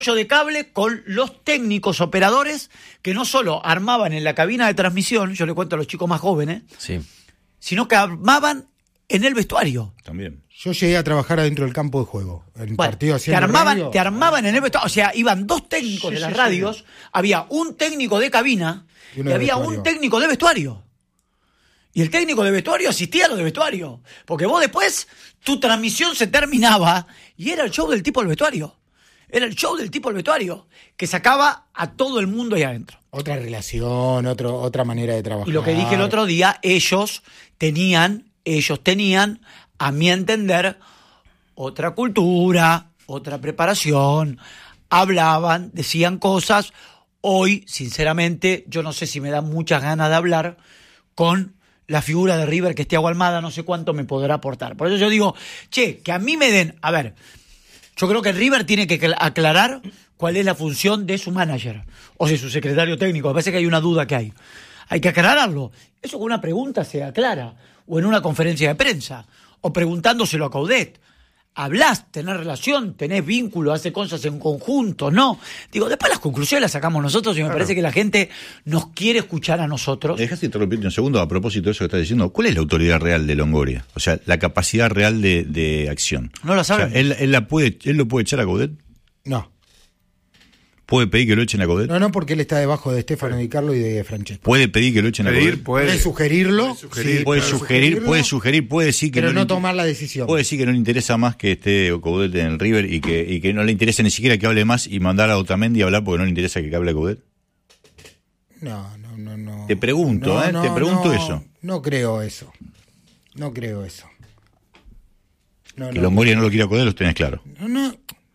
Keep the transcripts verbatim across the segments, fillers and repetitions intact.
de cable con los técnicos operadores que no solo armaban en la cabina de transmisión, yo le cuento a los chicos más jóvenes, sí. sino que armaban en el vestuario. También. Yo llegué a trabajar adentro del campo de juego. En Bueno, partido te armaban, te armaban en el vestuario. O sea, iban dos técnicos sí, de las sí, radios, sí. había un técnico de cabina y, y había vestuario. un técnico de vestuario. Y el técnico de vestuario asistía a lo de vestuario. Porque vos después, tu transmisión se terminaba y era el show del tipo del vestuario. Era el show del tipo del vestuario, que sacaba a todo el mundo ahí adentro. Otra relación, otro, otra manera de trabajar. Y lo que dije el otro día, ellos tenían, ellos tenían, a mi entender, otra cultura, otra preparación, hablaban, decían cosas. Hoy, sinceramente, yo no sé si me dan muchas ganas de hablar con la figura de River, que esté Thiago Almada, no sé cuánto me podrá aportar. Por eso yo digo, che, que a mí me den, a ver... Yo creo que River tiene que aclarar cuál es la función de su manager o de su secretario técnico. Me parece que hay una duda que hay. Hay que aclararlo. Eso con una pregunta se aclara, o en una conferencia de prensa, o preguntándoselo a Coudet. Hablás, tenés relación, tenés vínculo, hace cosas en conjunto, ¿no? Digo, después las conclusiones las sacamos nosotros y me claro. parece que la gente nos quiere escuchar a nosotros. Dejaste interrumpirte un segundo a propósito de eso que estás diciendo. ¿Cuál es la autoridad real de Longoria? O sea, la capacidad real de, de acción. No la saben. O sea, ¿él, él, la puede, ¿Él lo puede echar a Coudet? No. ¿Puede pedir que lo echen a Coudet? No, no, porque él está debajo de Stefano Di Carlo y de Francesco. ¿Puede pedir que lo echen a Coudet? Puede, puede sugerirlo. Puede sugerir, sí, puede, sugerir puede sugerir, puede decir que pero no, no tomar la decisión. Puede decir que no le interesa más que esté Coudet en el River y que, y que no le interesa ni siquiera que hable más y mandar a Otamendi a hablar porque no le interesa que hable a Coudet. No, no, no, no. Te pregunto, no, ¿eh? No, Te pregunto no, eso. No creo eso. No creo eso. No, que no, Longoria no lo quiere a Coudet, lo tenés claro. No, no.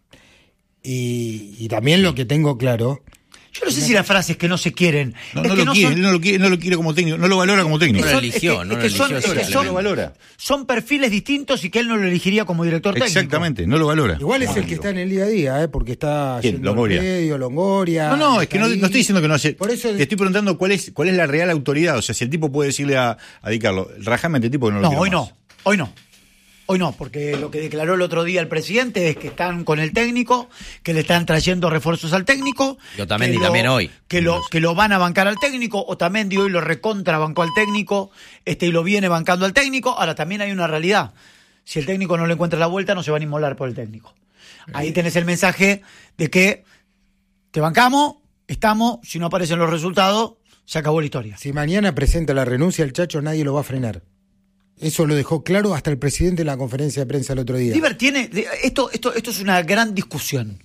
Y, y también lo que tengo claro. Yo no sé si la frase es que no se quieren. No, es no que lo no quiere, son... no lo quiere, no lo quiere como técnico, no lo valora como técnico. No lo eligió, no lo eligió. No lo valora. Son perfiles distintos y que él no lo elegiría como director técnico. Exactamente, no lo valora. Igual es el que está en el día a día, ¿eh? Porque está ¿Quién? yendo Longoria. al medio, Longoria. No, no, es que no, no estoy diciendo que no hace. Por eso te estoy preguntando cuál es cuál es la real autoridad. O sea, si el tipo puede decirle a, a Di Carlo, rajame a este tipo que no lo No, hoy más. no, hoy no. Hoy no, porque lo que declaró el otro día el presidente es que están con el técnico, que le están trayendo refuerzos al técnico. Y Otamendi también hoy. Que lo, que lo van a bancar al técnico. Otamendi hoy lo recontra bancó al técnico, este y lo viene bancando al técnico. Ahora, también hay una realidad. Si el técnico no le encuentra la vuelta, no se van a inmolar por el técnico. Ahí tenés el mensaje de que te bancamos, estamos, si no aparecen los resultados, se acabó la historia. Si mañana presenta la renuncia el Chacho, nadie lo va a frenar. Eso lo dejó claro hasta el presidente en la conferencia de prensa el otro día. River tiene... Esto, esto, esto es una gran discusión.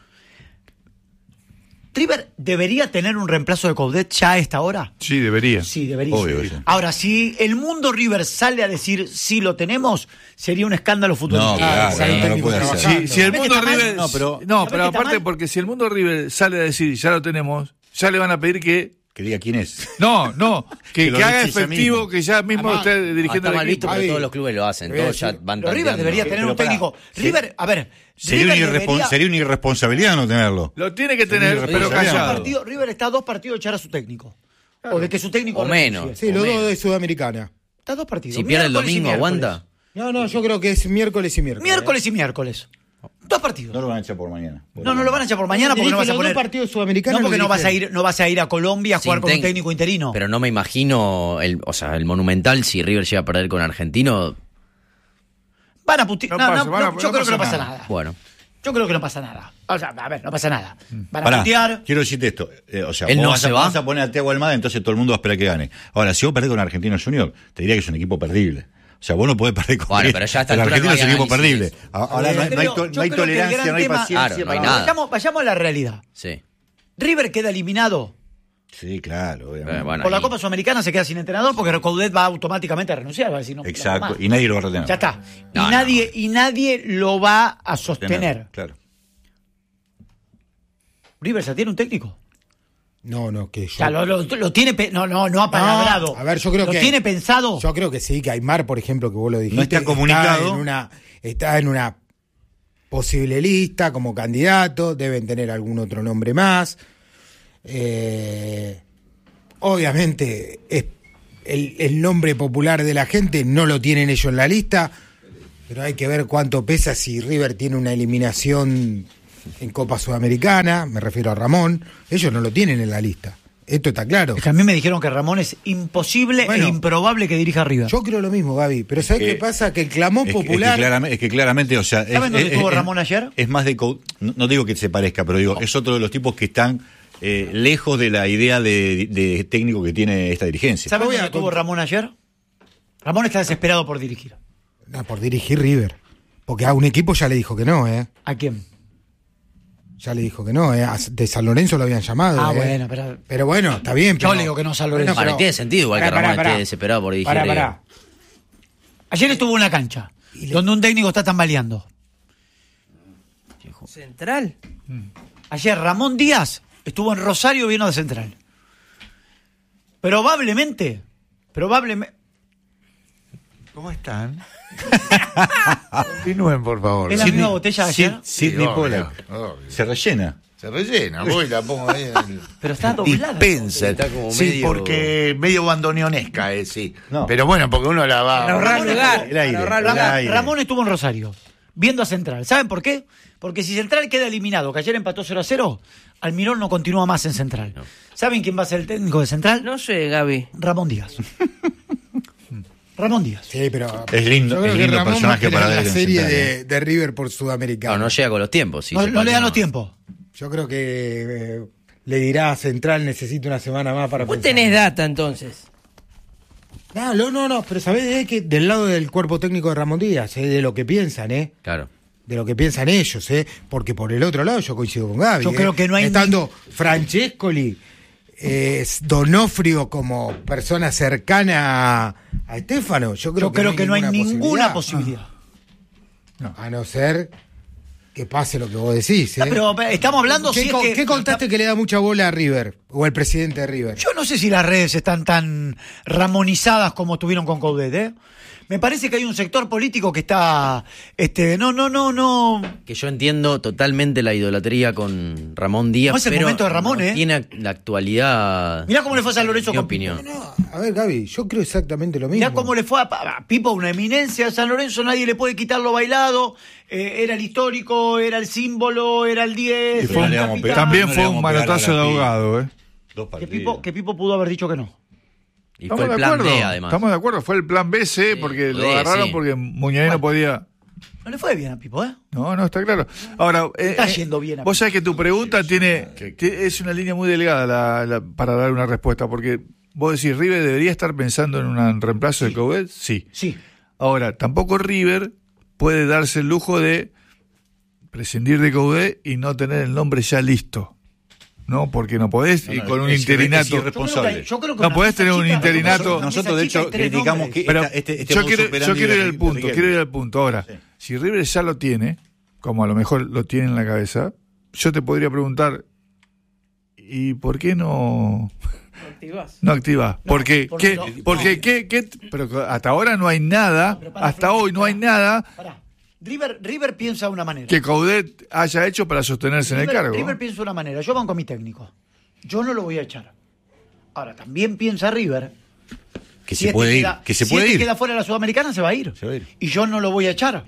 ¿River debería tener un reemplazo de Coudet ya a esta hora? Sí, debería. Sí, debería. Obvio, sí. Ahora, si el mundo River sale a decir sí lo tenemos, sería un escándalo futbolístico. No, claro, Ah, no, no, no puede hacer. Si, si el mundo River... No, pero, no, pero está aparte, mal? porque si el mundo River sale a decir ya lo tenemos, ya le van a pedir que... que diga quién es. No, no, que, Que lo que haga dice ella efectivo misma. que ya mismo Además, esté No, dirigiendo está el mal visto, equipo. pero Ahí. todos los clubes lo hacen. Voy a Todos ya decir, van Pero River tanteando. debería tener Pero un pará, técnico. sí. River, a ver... Sería, River una irrespon- debería- sería una irresponsabilidad no tenerlo. Lo tiene que tener, Sí, pero sí, Está a callado. dos partidos- River está a dos partidos de echar a su técnico. O de que su técnico... O renuncie. menos. Sí, los Bueno. dos de Sudamericana. Está a dos partidos. Si pierde el Miércoles y domingo, miércoles. ¿aguanta? No, no, yo creo que es miércoles y miércoles. Miércoles y miércoles. Dos partidos. No lo van a echar por mañana. No, no lo van a echar por mañana porque no vas a Dirige los poner... dos partidos sudamericanos No, porque lo no vas a dirigen. ir, no vas a ir a Colombia a jugar Sin con un tec- técnico interino. Pero no me imagino, el, o sea, el Monumental, si River llega a perder con Argentino, Van a puti- No no, pasa, no, van a- no, yo no creo que no pasa pasa nada. nada. bueno. Yo creo que no pasa nada. O sea, a ver, no pasa nada. Van a Pará, putear. quiero decirte esto. Eh, o sea, Él vos no vas, se a, va. vas a poner a Thiago Almada, entonces todo el mundo va a esperar que gane. Ahora, si vos perdés con Argentino Junior, te diría que es un equipo perdible. O sea, vos no podés perder con Bueno, pero ya a esta el altura Argentino no es un hay equipo análisis. perdible. Ahora no, hay- no hay, to- Yo no hay creo que el tolerancia, gran no hay tema- paciencia. Claro, no hay para- nada. Vayamos, vayamos a la realidad. Sí. River queda eliminado. Sí, claro. obviamente. Eh, bueno, Por la y- Copa Sudamericana se queda sin entrenador porque Coudet va automáticamente a renunciar. Va a decir, no, no Exacto. más. Y nadie lo va a retener. Ya está. Y, No, no. nadie, y nadie lo va a sostener. Claro. River ya tiene un técnico. No, no, que yo. O sea, lo, lo- lo tiene. pe- No, no, no apalabrado. No, a ver, yo creo ¿Lo que. tiene pensado? Yo creo que sí, que Aymar, por ejemplo, que vos lo dijiste. No está comunicado. en una, está en una posible lista como candidato. Deben tener algún otro nombre más. Eh, obviamente, es el, el nombre popular de la gente no lo tienen ellos en la lista. Pero hay que ver cuánto pesa si River tiene una eliminación en Copa Sudamericana, me refiero a Ramón, ellos no lo tienen en la lista. Esto está claro. Es que a mí me dijeron que Ramón es imposible Bueno, e improbable que dirija a River. Yo creo lo mismo, Gaby, pero ¿sabés Eh, qué pasa? Que el clamor Es que, es que popular... claramente, es que claramente, o sea... es- ¿Saben dónde es- estuvo es- Ramón ayer? Es más de... co- No, no digo que se parezca, pero digo, es otro de los tipos que están eh, lejos de la idea de, de técnico que tiene esta dirigencia. ¿Saben Voy a dónde estuvo cont- Ramón ayer? Ramón está desesperado por dirigir. No, por dirigir River. Porque a un equipo ya le dijo que no, ¿eh? ¿A quién? Ya le dijo que no, ¿eh? A- De San Lorenzo lo habían llamado. Ah, ¿eh? bueno, pero- Pero bueno, está bien. Yo pero- le digo que no a San Lorenzo. Bueno, tiene sentido igual que Pará, Ramón pará, esté pará. desesperado por dirigir Pará, River. pará. Ayer estuvo en una cancha donde un técnico está tambaleando. Central. Ayer Ramón Díaz estuvo en Rosario, vino de Central. Probablemente, probablemente... ¿Cómo están? Continúen, por favor. ¿Es la misma botella de Sí, ayer? Sidney obvio, Pollack. obvio. Se rellena. Se rellena, voy y la pongo ahí en el... Pero está doblada. Dispensa. Está como Sí, medio- porque medio bandoneonesca es, sí. No. Pero bueno, porque uno la va... Para ahorrar lugar. El aire, para ahorrar el Ramón, lugar. aire. Ramón estuvo en Rosario, viendo a Central. ¿Saben por qué? Porque si Central queda eliminado, que ayer empató cero a cero, Almirón no continúa más en Central. ¿Saben quién va a ser el técnico de Central? No sé, Gaby. Ramón Díaz. Ramón Díaz. Sí, pero... Es lindo, yo creo es que lindo Ramón personaje va a para tener ver la en serie Central, de, de River por Sudamericana. No, no llega con los tiempos. sí, no se no le dan pone- los tiempos. Yo creo que eh, le dirá a Central, necesito una semana más para Vos pensar. tenés data entonces. No, no, no, no, pero sabés eh, que del lado del cuerpo técnico de Ramón Díaz, eh, de lo que piensan, ¿eh? Claro. De lo que piensan ellos, ¿eh? Porque por el otro lado yo coincido con Gaby. Yo ¿eh? creo que no hay Estando Francescoli, eh, Donofrio como persona cercana a, a Estefano, yo creo, Yo creo que no hay ninguna posibilidad. posibilidad. A no ser que pase lo que vos decís. ¿eh? Ah, pero estamos hablando ¿Qué, si es co- que- ¿Qué contaste que le da mucha bola a River? O el presidente de River. Yo no sé si las redes están tan ramonizadas como estuvieron con Coudet, ¿eh? Me parece que hay un sector político que está, este, no, no, no, no. Que yo entiendo totalmente la idolatría con Ramón Díaz, No es el pero momento de Ramón, no ¿eh? tiene la actualidad. Mirá cómo le fue a San Lorenzo mi con opinión. Pipo. No, a ver, Gaby, yo creo exactamente lo mismo. Mirá cómo le fue a, a Pipo, una eminencia de San Lorenzo, nadie le puede quitar lo bailado. Eh, era el histórico, era el símbolo, era el diez. Y fue era un- el le vamos a pegar. capitán. También No le fue vamos un a pegar a manotazo la de piba. ahogado, ¿eh? Dos Que partidos. Pipo, que Pipo pudo haber dicho que no. Y fue Estamos el de plan acuerdo. B, además. Estamos de acuerdo, fue el plan B C, Sí, porque lo B, agarraron sí. porque Muñoz no podía... No le fue bien a Pipo, ¿eh? No, no, está claro. Ahora, eh, Está eh, yendo bien a vos Pipo. sabés que tu pregunta tiene, que es una línea muy delgada la- la- para dar una respuesta, porque vos decís, ¿River debería estar pensando en un reemplazo de Coudet? Sí. Sí. Ahora, tampoco River puede darse el lujo de prescindir de Coudet y no tener el nombre ya listo. ¿No? Porque no podés No, ir no, con un es- es interinato. irresponsable. Yo creo que No una podés mesa tener un chica- interinato. una mesa Nosotros, de chica hecho, hay tres criticamos nombres. que Pero esta- este, este yo, modus quiero, operandi yo quiero de ir al Riquelme. punto, quiero ir al punto. Ahora, Sí. si River ya lo tiene, como a lo mejor lo tiene en la cabeza, yo te podría preguntar, ¿y por qué no, Activás. no activás? Porque, porque ¿qué, no. porque ¿qué, qué- pero hasta ahora no hay nada, Pero pará, hasta Flor, hoy no hay pará, nada pará. River, River piensa de una manera. que Coudet haya hecho para sostenerse en el River, cargo. River piensa de una manera. Yo banco a mi técnico. Yo no lo voy a echar. Ahora, también piensa River. Que si se este puede ir. queda- Que se si puede este ir. queda fuera de la Sudamericana, se va a ir. Se va a ir. Y yo no lo voy a echar.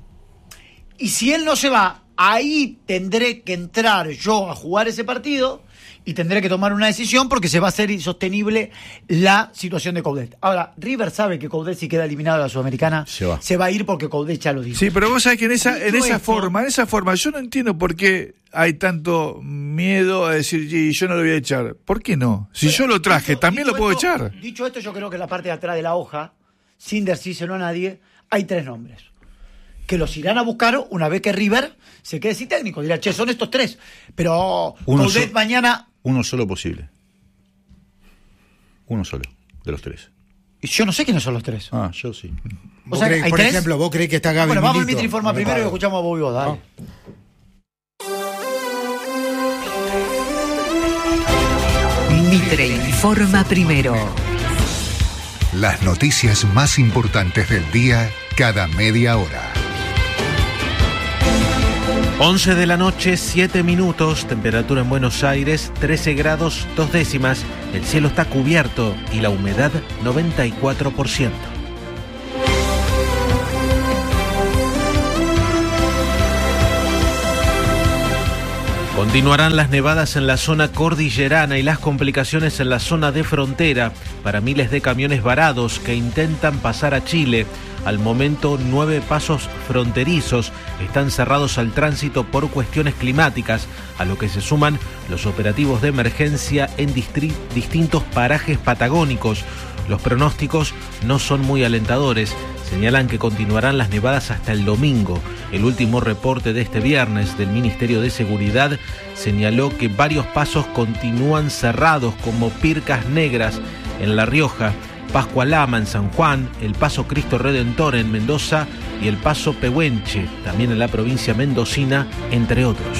Y si él no se va, ahí tendré que entrar yo a jugar ese partido y tendré que tomar una decisión porque se va a hacer insostenible la situación de Coudet. Ahora, River sabe que Coudet, si queda eliminado de la Sudamericana, Se va. a ir porque Coudet ya lo dijo. Sí, pero vos sabés que en esa, en Dicho esa esto- forma, en esa forma, yo no entiendo por qué hay tanto miedo a decir, "Y yo no lo voy a echar". ¿Por qué no? Si yo lo traje, Dicho- también lo dicho puedo esto- echar. Dicho esto, yo creo que en la parte de atrás de la hoja, sin decírselo a nadie, hay tres nombres. Que los irán a buscar una vez que River se quede sin técnico. Dirá, che, son estos tres. Pero Uno Coudet so- mañana... Uno solo posible. Uno solo, de los tres. Y yo no sé quiénes son los tres. Ah, yo sí. O ¿Vos sea, creés- ¿hay por tres? ejemplo, vos creés que está Gaby Bueno, vamos al Milito? Mitre Informa primero y escuchamos a Bobby Vos, dale. Mitre informa primero. Las noticias más importantes del día cada media hora. once de la noche, siete minutos, temperatura en Buenos Aires, trece grados, dos décimas, el cielo está cubierto y la humedad noventa y cuatro por ciento. Continuarán las nevadas en la zona cordillerana y las complicaciones en la zona de frontera para miles de camiones varados que intentan pasar a Chile. Al momento, nueve pasos fronterizos están cerrados al tránsito por cuestiones climáticas, a lo que se suman los operativos de emergencia en distri- distintos parajes patagónicos. Los pronósticos no son muy alentadores. Señalan que continuarán las nevadas hasta el domingo. El último reporte de este viernes del Ministerio de Seguridad señaló que varios pasos continúan cerrados, como Pircas Negras en La Rioja, Pascua Lama en San Juan, el Paso Cristo Redentor en Mendoza y el Paso Pehuenche, también en la provincia mendocina, entre otros.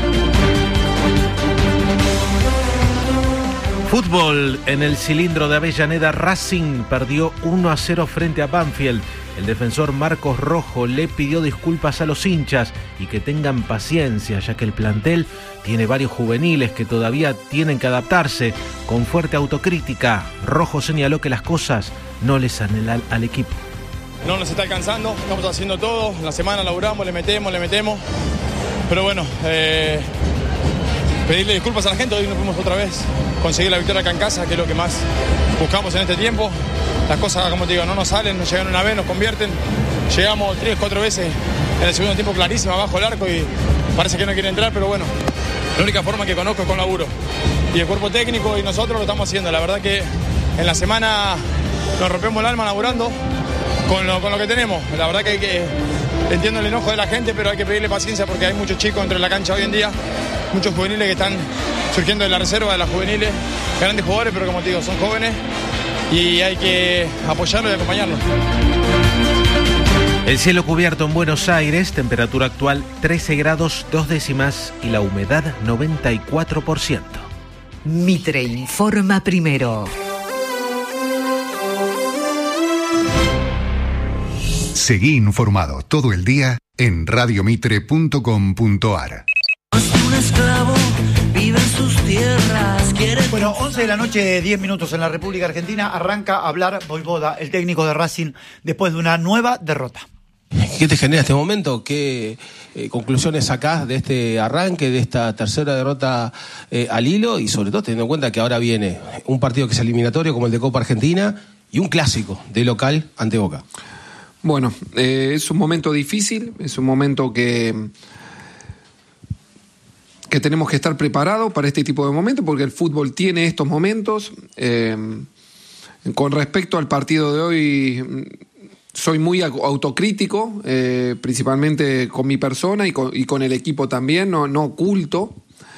Fútbol, en el cilindro de Avellaneda, Racing perdió uno a cero frente a Banfield. El defensor Marcos Rojo le pidió disculpas a los hinchas y que tengan paciencia, ya que el plantel tiene varios juveniles que todavía tienen que adaptarse. Con fuerte autocrítica, Rojo señaló que las cosas no le salen al, al equipo. No nos está alcanzando, estamos haciendo todo, en la semana laburamos, le metemos, le metemos, pero bueno, eh, pedirle disculpas a la gente. Hoy no fuimos otra vez conseguir la victoria acá en casa, que es lo que más buscamos en este tiempo. Las cosas, como te digo, no nos salen, nos llegan una vez, nos convierten. Llegamos tres, cuatro veces en el segundo tiempo clarísimo abajo el arco y parece que no quiere entrar, pero bueno, la única forma que conozco es con laburo. Y el cuerpo técnico y nosotros lo estamos haciendo. La verdad que en la semana nos rompemos el alma laburando con lo, con lo que tenemos. La verdad que, hay que entiendo el enojo de la gente, pero hay que pedirle paciencia porque hay muchos chicos dentro de la cancha hoy en día, muchos juveniles que están surgiendo de la reserva de las juveniles, grandes jugadores, pero como te digo, son jóvenes y hay que apoyarlos y acompañarlos. El cielo cubierto en Buenos Aires, temperatura actual trece grados dos décimas y la humedad noventa y cuatro por ciento. Mitre informa primero. Seguí informado todo el día en radio mitre punto com punto a r. Un esclavo vive en sus tierras, quiere... Bueno, once de la noche, diez minutos en la República Argentina. Arranca a hablar Voivoda, el técnico de Racing, después de una nueva derrota. ¿Qué te genera este momento? ¿Qué eh, conclusiones sacás de este arranque, de esta tercera derrota eh, al hilo? Y sobre todo teniendo en cuenta que ahora viene un partido que es eliminatorio como el de Copa Argentina y un clásico de local ante Boca. Bueno, eh, es un momento difícil, es un momento que... que tenemos que estar preparados para este tipo de momentos, porque el fútbol tiene estos momentos. Eh, con respecto al partido de hoy, soy muy autocrítico, eh, principalmente con mi persona y con, y con el equipo también, no, no oculto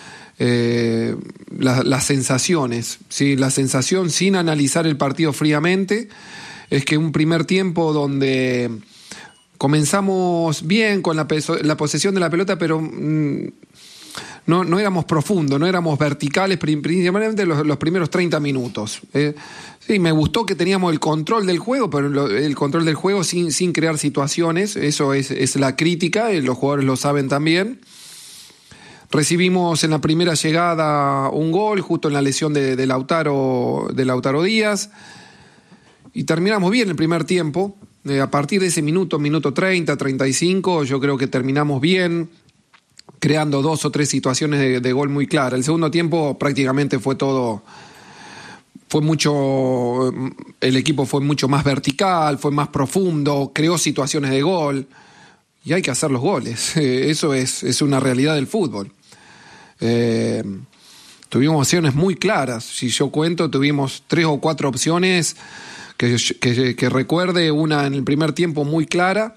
eh, la, las sensaciones. ¿sí? La sensación, sin analizar el partido fríamente, es que un primer tiempo donde comenzamos bien con la, peso, la posesión de la pelota, pero... Mmm, No, no éramos profundos, no éramos verticales, principalmente los, los primeros treinta minutos. Eh, sí, me gustó que teníamos el control del juego, pero lo, el control del juego sin, sin crear situaciones, eso es, es la crítica, y los jugadores lo saben también. Recibimos en la primera llegada un gol, justo en la lesión de, de, Lautaro, de Lautaro Díaz, y terminamos bien el primer tiempo. Eh, a partir de ese minuto, minuto treinta, treinta y cinco, yo creo que terminamos bien, creando dos o tres situaciones de, de gol muy claras. El segundo tiempo prácticamente fue todo, fue mucho, el equipo fue mucho más vertical, fue más profundo, creó situaciones de gol, y hay que hacer los goles. Eso es, es una realidad del fútbol. Eh, tuvimos opciones muy claras. Si yo cuento, tuvimos tres o cuatro opciones que, que, que recuerde, una en el primer tiempo muy clara,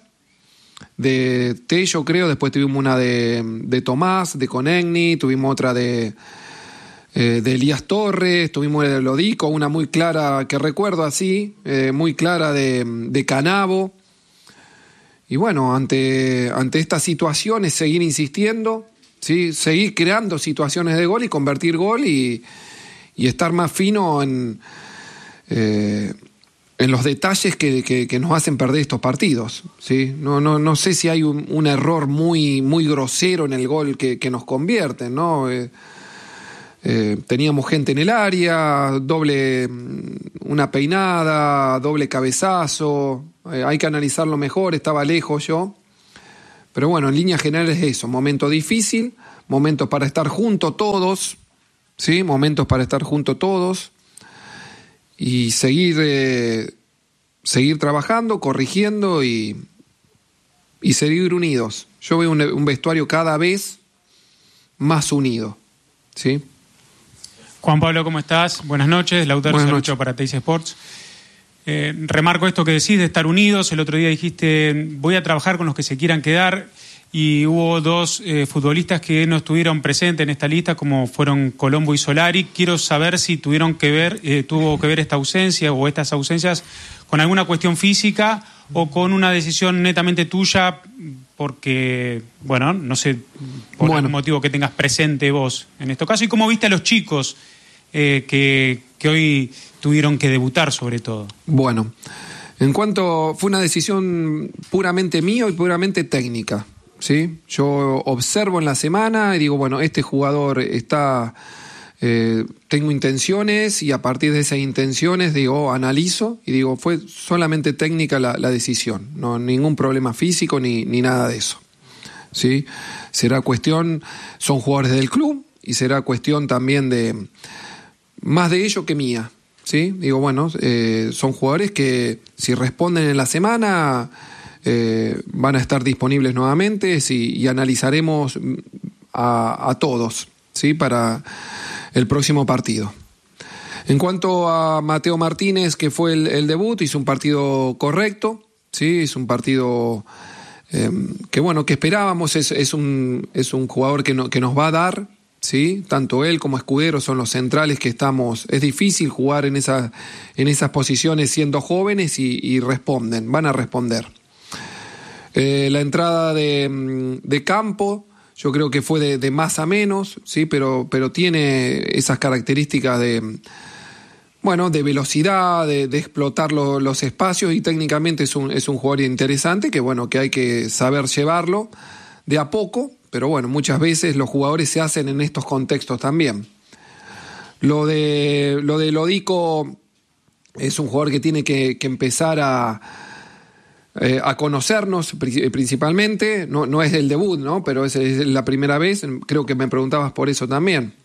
de Tello, creo, después tuvimos una de, de Tomás, de Conegni, tuvimos otra de, eh, de Elías Torres, tuvimos de Lodico, una muy clara que recuerdo así, eh, muy clara de, de Canavo. Y bueno, ante, ante estas situaciones seguir insistiendo, ¿sí? Seguir creando situaciones de gol y convertir gol y, y estar más fino en... Eh, en los detalles que, que, que nos hacen perder estos partidos, ¿sí? No, no, no sé si hay un, un error muy, muy grosero en el gol que, que nos convierten, ¿no? Eh, eh, teníamos gente en el área, doble, una peinada, doble cabezazo, eh, hay que analizarlo mejor, estaba lejos yo. Pero bueno, en líneas generales es eso, momento difícil, momentos para estar juntos todos, ¿sí? Momentos para estar juntos todos y seguir, eh, seguir trabajando, corrigiendo y, y seguir unidos. Yo veo un, un vestuario cada vez más unido, ¿sí? Juan Pablo, ¿cómo estás? Buenas noches, Lautaro Buenas Salucho noches. para Teis Sports. Eh, remarco esto que decís de estar unidos. El otro día dijiste, voy a trabajar con los que se quieran quedar, y hubo dos eh, futbolistas que no estuvieron presentes en esta lista, como fueron Colombo y Solari. Quiero saber si tuvieron que ver, eh, tuvo que ver esta ausencia o estas ausencias con alguna cuestión física o con una decisión netamente tuya, porque, bueno, no sé, por Bueno. algún motivo que tengas presente vos en este caso. ¿Y cómo viste a los chicos eh, que, que hoy tuvieron que debutar, sobre todo? Bueno, en cuanto fue una decisión puramente mía y puramente técnica, ¿sí? Yo observo en la semana y digo, bueno, este jugador está, eh, tengo intenciones, y a partir de esas intenciones digo, analizo y digo, fue solamente técnica la, la decisión, no ningún problema físico ni, ni nada de eso, ¿sí? Será cuestión, son jugadores del club y será cuestión también de, más de ellos que mía. ¿Sí? Digo, bueno, eh, son jugadores que si responden en la semana eh, van a estar disponibles nuevamente, sí, y analizaremos a, a todos, ¿sí? Para el próximo partido. En cuanto a Mateo Martínez, que fue el, el debut, hizo un partido correcto, ¿sí? Es un partido eh, que bueno, que esperábamos, es, es, un, es un jugador que, no, que nos va a dar, ¿sí? Tanto él como Escudero son los centrales que estamos. Es difícil jugar en, esa, en esas posiciones siendo jóvenes y, y responden, van a responder. Eh, la entrada de, de Campo, yo creo que fue de, de más a menos, ¿sí? pero, pero tiene esas características de, bueno, de velocidad, de, de explotar lo, los espacios, y técnicamente es un, es un jugador interesante que, bueno, que hay que saber llevarlo de a poco. Pero bueno, muchas veces los jugadores se hacen en estos contextos también. Lo de, lo de Lodico es un jugador que tiene que, que empezar a, eh, a conocernos principalmente. No, no es el debut, ¿no? Pero es, es la primera vez. Creo que me preguntabas por eso también.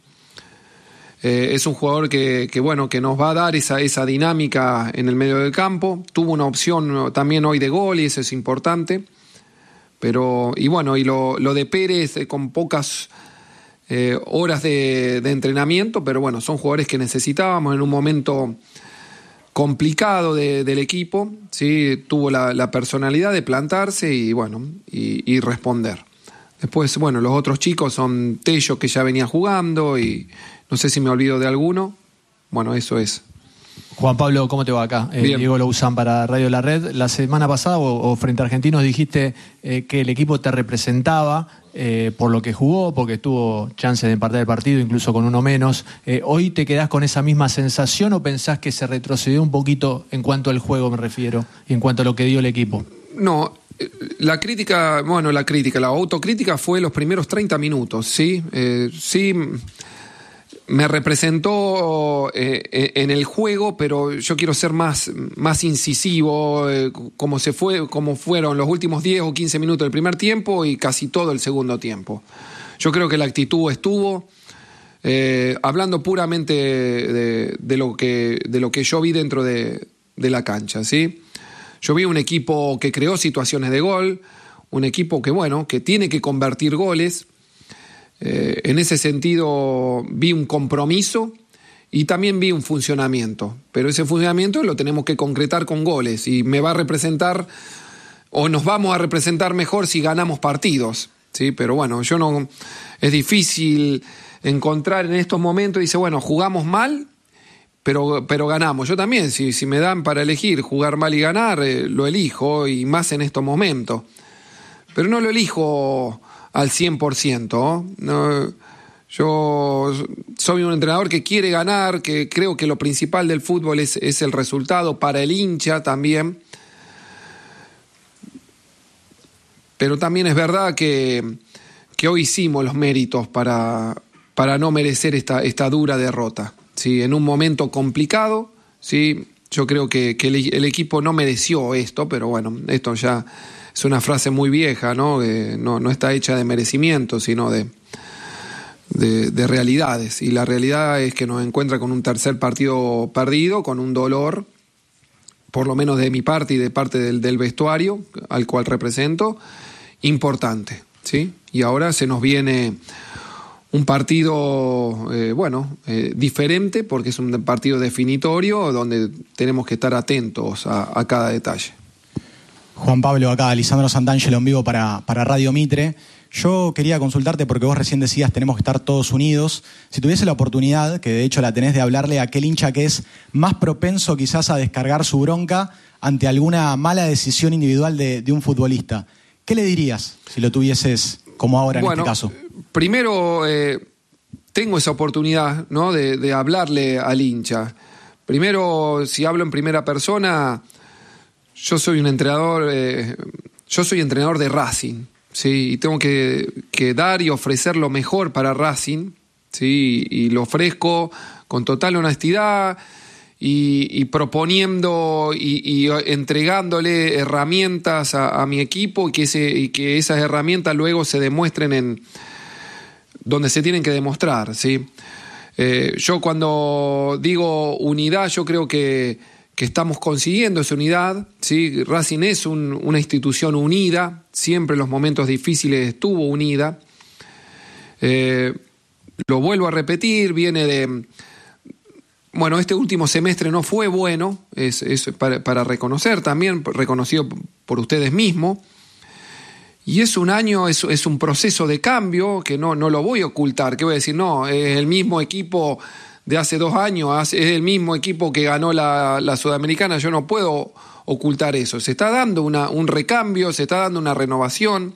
Eh, es un jugador que, que, bueno, que nos va a dar esa, esa dinámica en el medio del campo. Tuvo una opción también hoy de gol y eso es importante. Pero, y bueno, y lo, lo de Pérez eh, con pocas eh, horas de, de entrenamiento, pero bueno, son jugadores que necesitábamos en un momento complicado de, del equipo, ¿sí? Tuvo la, la personalidad de plantarse y bueno, y, y responder. Después, bueno, los otros chicos son Tello, que ya venía jugando, y no sé si me olvido de alguno. Bueno, eso es. Juan Pablo, ¿cómo te va acá? Eh, Diego Louzán para Radio La Red. La semana pasada, o, o frente a Argentinos, dijiste eh, que el equipo te representaba eh, por lo que jugó, porque tuvo chance de empatar el partido, incluso con uno menos. Eh, ¿Hoy te quedás con esa misma sensación o pensás que se retrocedió un poquito en cuanto al juego, me refiero, y en cuanto a lo que dio el equipo? No, la crítica, bueno, la crítica, la autocrítica fue los primeros treinta minutos, ¿sí? Eh, sí... Me representó eh, en el juego, pero yo quiero ser más, más incisivo, eh, como se fue, como fueron los últimos diez o quince minutos del primer tiempo y casi todo el segundo tiempo. Yo creo que la actitud estuvo, eh, hablando puramente de, de, lo que, de lo que yo vi dentro de, de la cancha, ¿sí? Yo vi un equipo que creó situaciones de gol, un equipo que, bueno, que tiene que convertir goles. Eh, en ese sentido vi un compromiso y también vi un funcionamiento, pero ese funcionamiento lo tenemos que concretar con goles, y me va a representar, o nos vamos a representar mejor si ganamos partidos, ¿sí? Pero bueno, yo no, es difícil encontrar en estos momentos, dice, bueno, jugamos mal, pero, pero ganamos. Yo también, si, si me dan para elegir jugar mal y ganar, eh, lo elijo, y más en estos momentos, pero no lo elijo al cien por ciento. No, yo soy un entrenador que quiere ganar, que creo que lo principal del fútbol es, es el resultado para el hincha también. Pero también es verdad que, que hoy hicimos los méritos para, para no merecer esta, esta dura derrota. ¿Sí? En un momento complicado, ¿sí? Yo creo que, que el, el equipo no mereció esto, pero bueno, esto ya es una frase muy vieja, ¿no? Que no, no está hecha de merecimiento, sino de, de, de realidades. Y la realidad es que nos encuentra con un tercer partido perdido, con un dolor, por lo menos de mi parte y de parte del, del vestuario, al cual represento, importante, ¿sí? Y ahora se nos viene un partido, eh, bueno, eh, diferente, porque es un partido definitorio donde tenemos que estar atentos a, a cada detalle. Juan Pablo, acá, Lisandro Santangelo en vivo para, para Radio Mitre. Yo quería consultarte porque vos recién decías tenemos que estar todos unidos. Si tuviese la oportunidad, que de hecho la tenés, de hablarle a aquel hincha que es más propenso quizás a descargar su bronca ante alguna mala decisión individual de, de un futbolista, ¿qué le dirías si lo tuvieses como ahora en bueno, este caso? Primero, eh, tengo esa oportunidad, ¿no?, de, de hablarle al hincha. Primero, si hablo en primera persona, yo soy un entrenador, eh, yo soy entrenador de Racing, ¿sí? Y tengo que, que dar y ofrecer lo mejor para Racing, ¿sí? Y lo ofrezco con total honestidad y, y proponiendo y, y entregándole herramientas a, a mi equipo y que, ese, y que esas herramientas luego se demuestren en donde se tienen que demostrar, ¿sí? Eh, yo cuando digo unidad, yo creo que, que estamos consiguiendo esa unidad, ¿sí? Racing es un, una institución unida, siempre en los momentos difíciles estuvo unida. Eh, lo vuelvo a repetir, viene de... Bueno, este último semestre no fue bueno, es, es para, para reconocer también, reconocido por ustedes mismos. Y es un año, es, es un proceso de cambio que no, no lo voy a ocultar. ¿Qué voy a decir? No, es el mismo equipo de hace dos años, es el mismo equipo que ganó la, la Sudamericana. Yo no puedo ocultar eso. Se está dando una, un recambio, se está dando una renovación.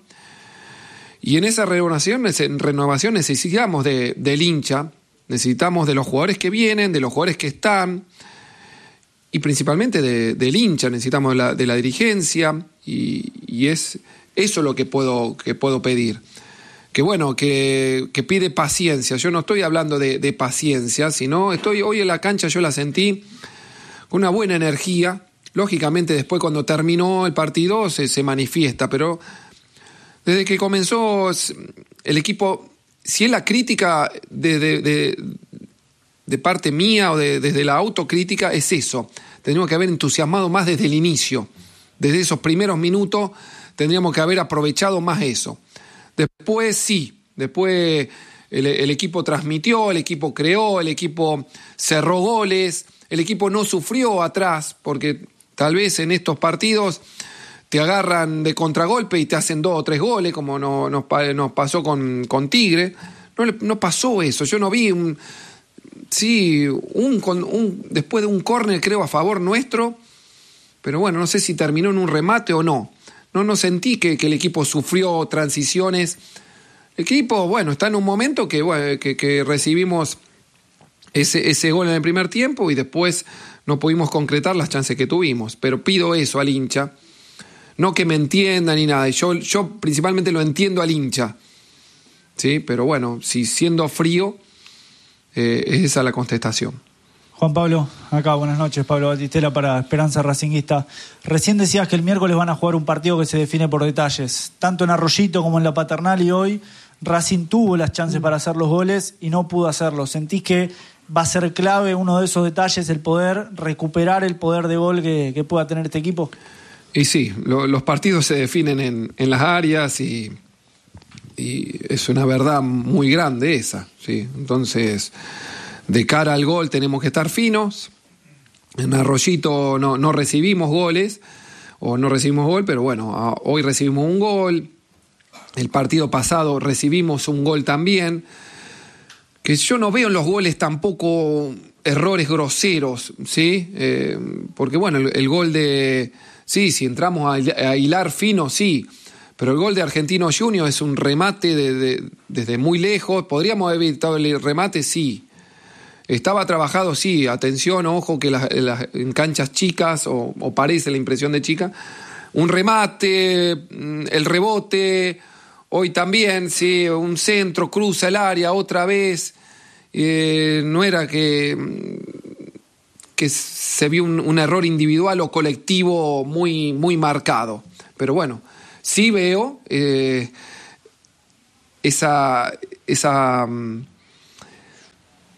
Y en esa renovación, renovación necesitamos de, del hincha, necesitamos de los jugadores que vienen, de los jugadores que están, y principalmente de, del hincha, necesitamos de la, de la dirigencia, y, y es... Eso es lo que puedo, que puedo pedir. Que bueno, que, que pide paciencia. Yo no estoy hablando de, de paciencia, sino estoy hoy en la cancha, yo la sentí con una buena energía. Lógicamente después cuando terminó el partido se, se manifiesta, pero desde que comenzó el equipo, si es la crítica de, de, de, de parte mía o de, desde la autocrítica, es eso. Tenemos que haber entusiasmado más desde el inicio, desde esos primeros minutos. Tendríamos que haber aprovechado más eso. Después sí, después el, el equipo transmitió, el equipo creó, el equipo cerró goles, el equipo no sufrió atrás, porque tal vez en estos partidos te agarran de contragolpe y te hacen dos o tres goles, como no, nos, nos pasó con, con Tigre. No, no pasó eso, yo no vi un... Sí, un, un, después de un córner creo a favor nuestro, pero bueno, no sé si terminó en un remate o no. No, no sentí que, que el equipo sufrió transiciones. El equipo, bueno, está en un momento que, bueno, que, que recibimos ese, ese gol en el primer tiempo y después no pudimos concretar las chances que tuvimos. Pero pido eso al hincha. No que me entienda ni nada. Yo, yo principalmente lo entiendo al hincha. ¿Sí? Pero bueno, si siendo frío, eh, es esa la contestación. Juan Pablo, acá, buenas noches, Pablo Batistela para Esperanza Racinguista. Recién decías que el miércoles van a jugar un partido que se define por detalles, tanto en Arroyito como en la Paternal, y hoy Racing tuvo las chances para hacer los goles y no pudo hacerlo. ¿Sentís que va a ser clave uno de esos detalles, el poder recuperar el poder de gol que, que pueda tener este equipo? Y sí, lo, los partidos se definen en, en las áreas y, y es una verdad muy grande esa, ¿sí? Entonces... De cara al gol tenemos que estar finos. En Arroyito no, no recibimos goles, o no recibimos gol, pero bueno, hoy recibimos un gol. El partido pasado recibimos un gol también. Que yo no veo en los goles tampoco errores groseros, ¿sí? Eh, porque bueno, el, el gol de... Sí, si entramos a, a hilar fino, sí. Pero el gol de Argentino Junior es un remate de, de, desde muy lejos. ¿Podríamos haber evitado el remate? Sí. Estaba trabajado, sí, atención, ojo, que las, las, en canchas chicas, o, o parece la impresión de chica, un remate, el rebote, hoy también, sí, un centro, cruza el área otra vez, eh, no era que, que se vio un, un error individual o colectivo muy, muy marcado, pero bueno, sí veo eh, esa... esa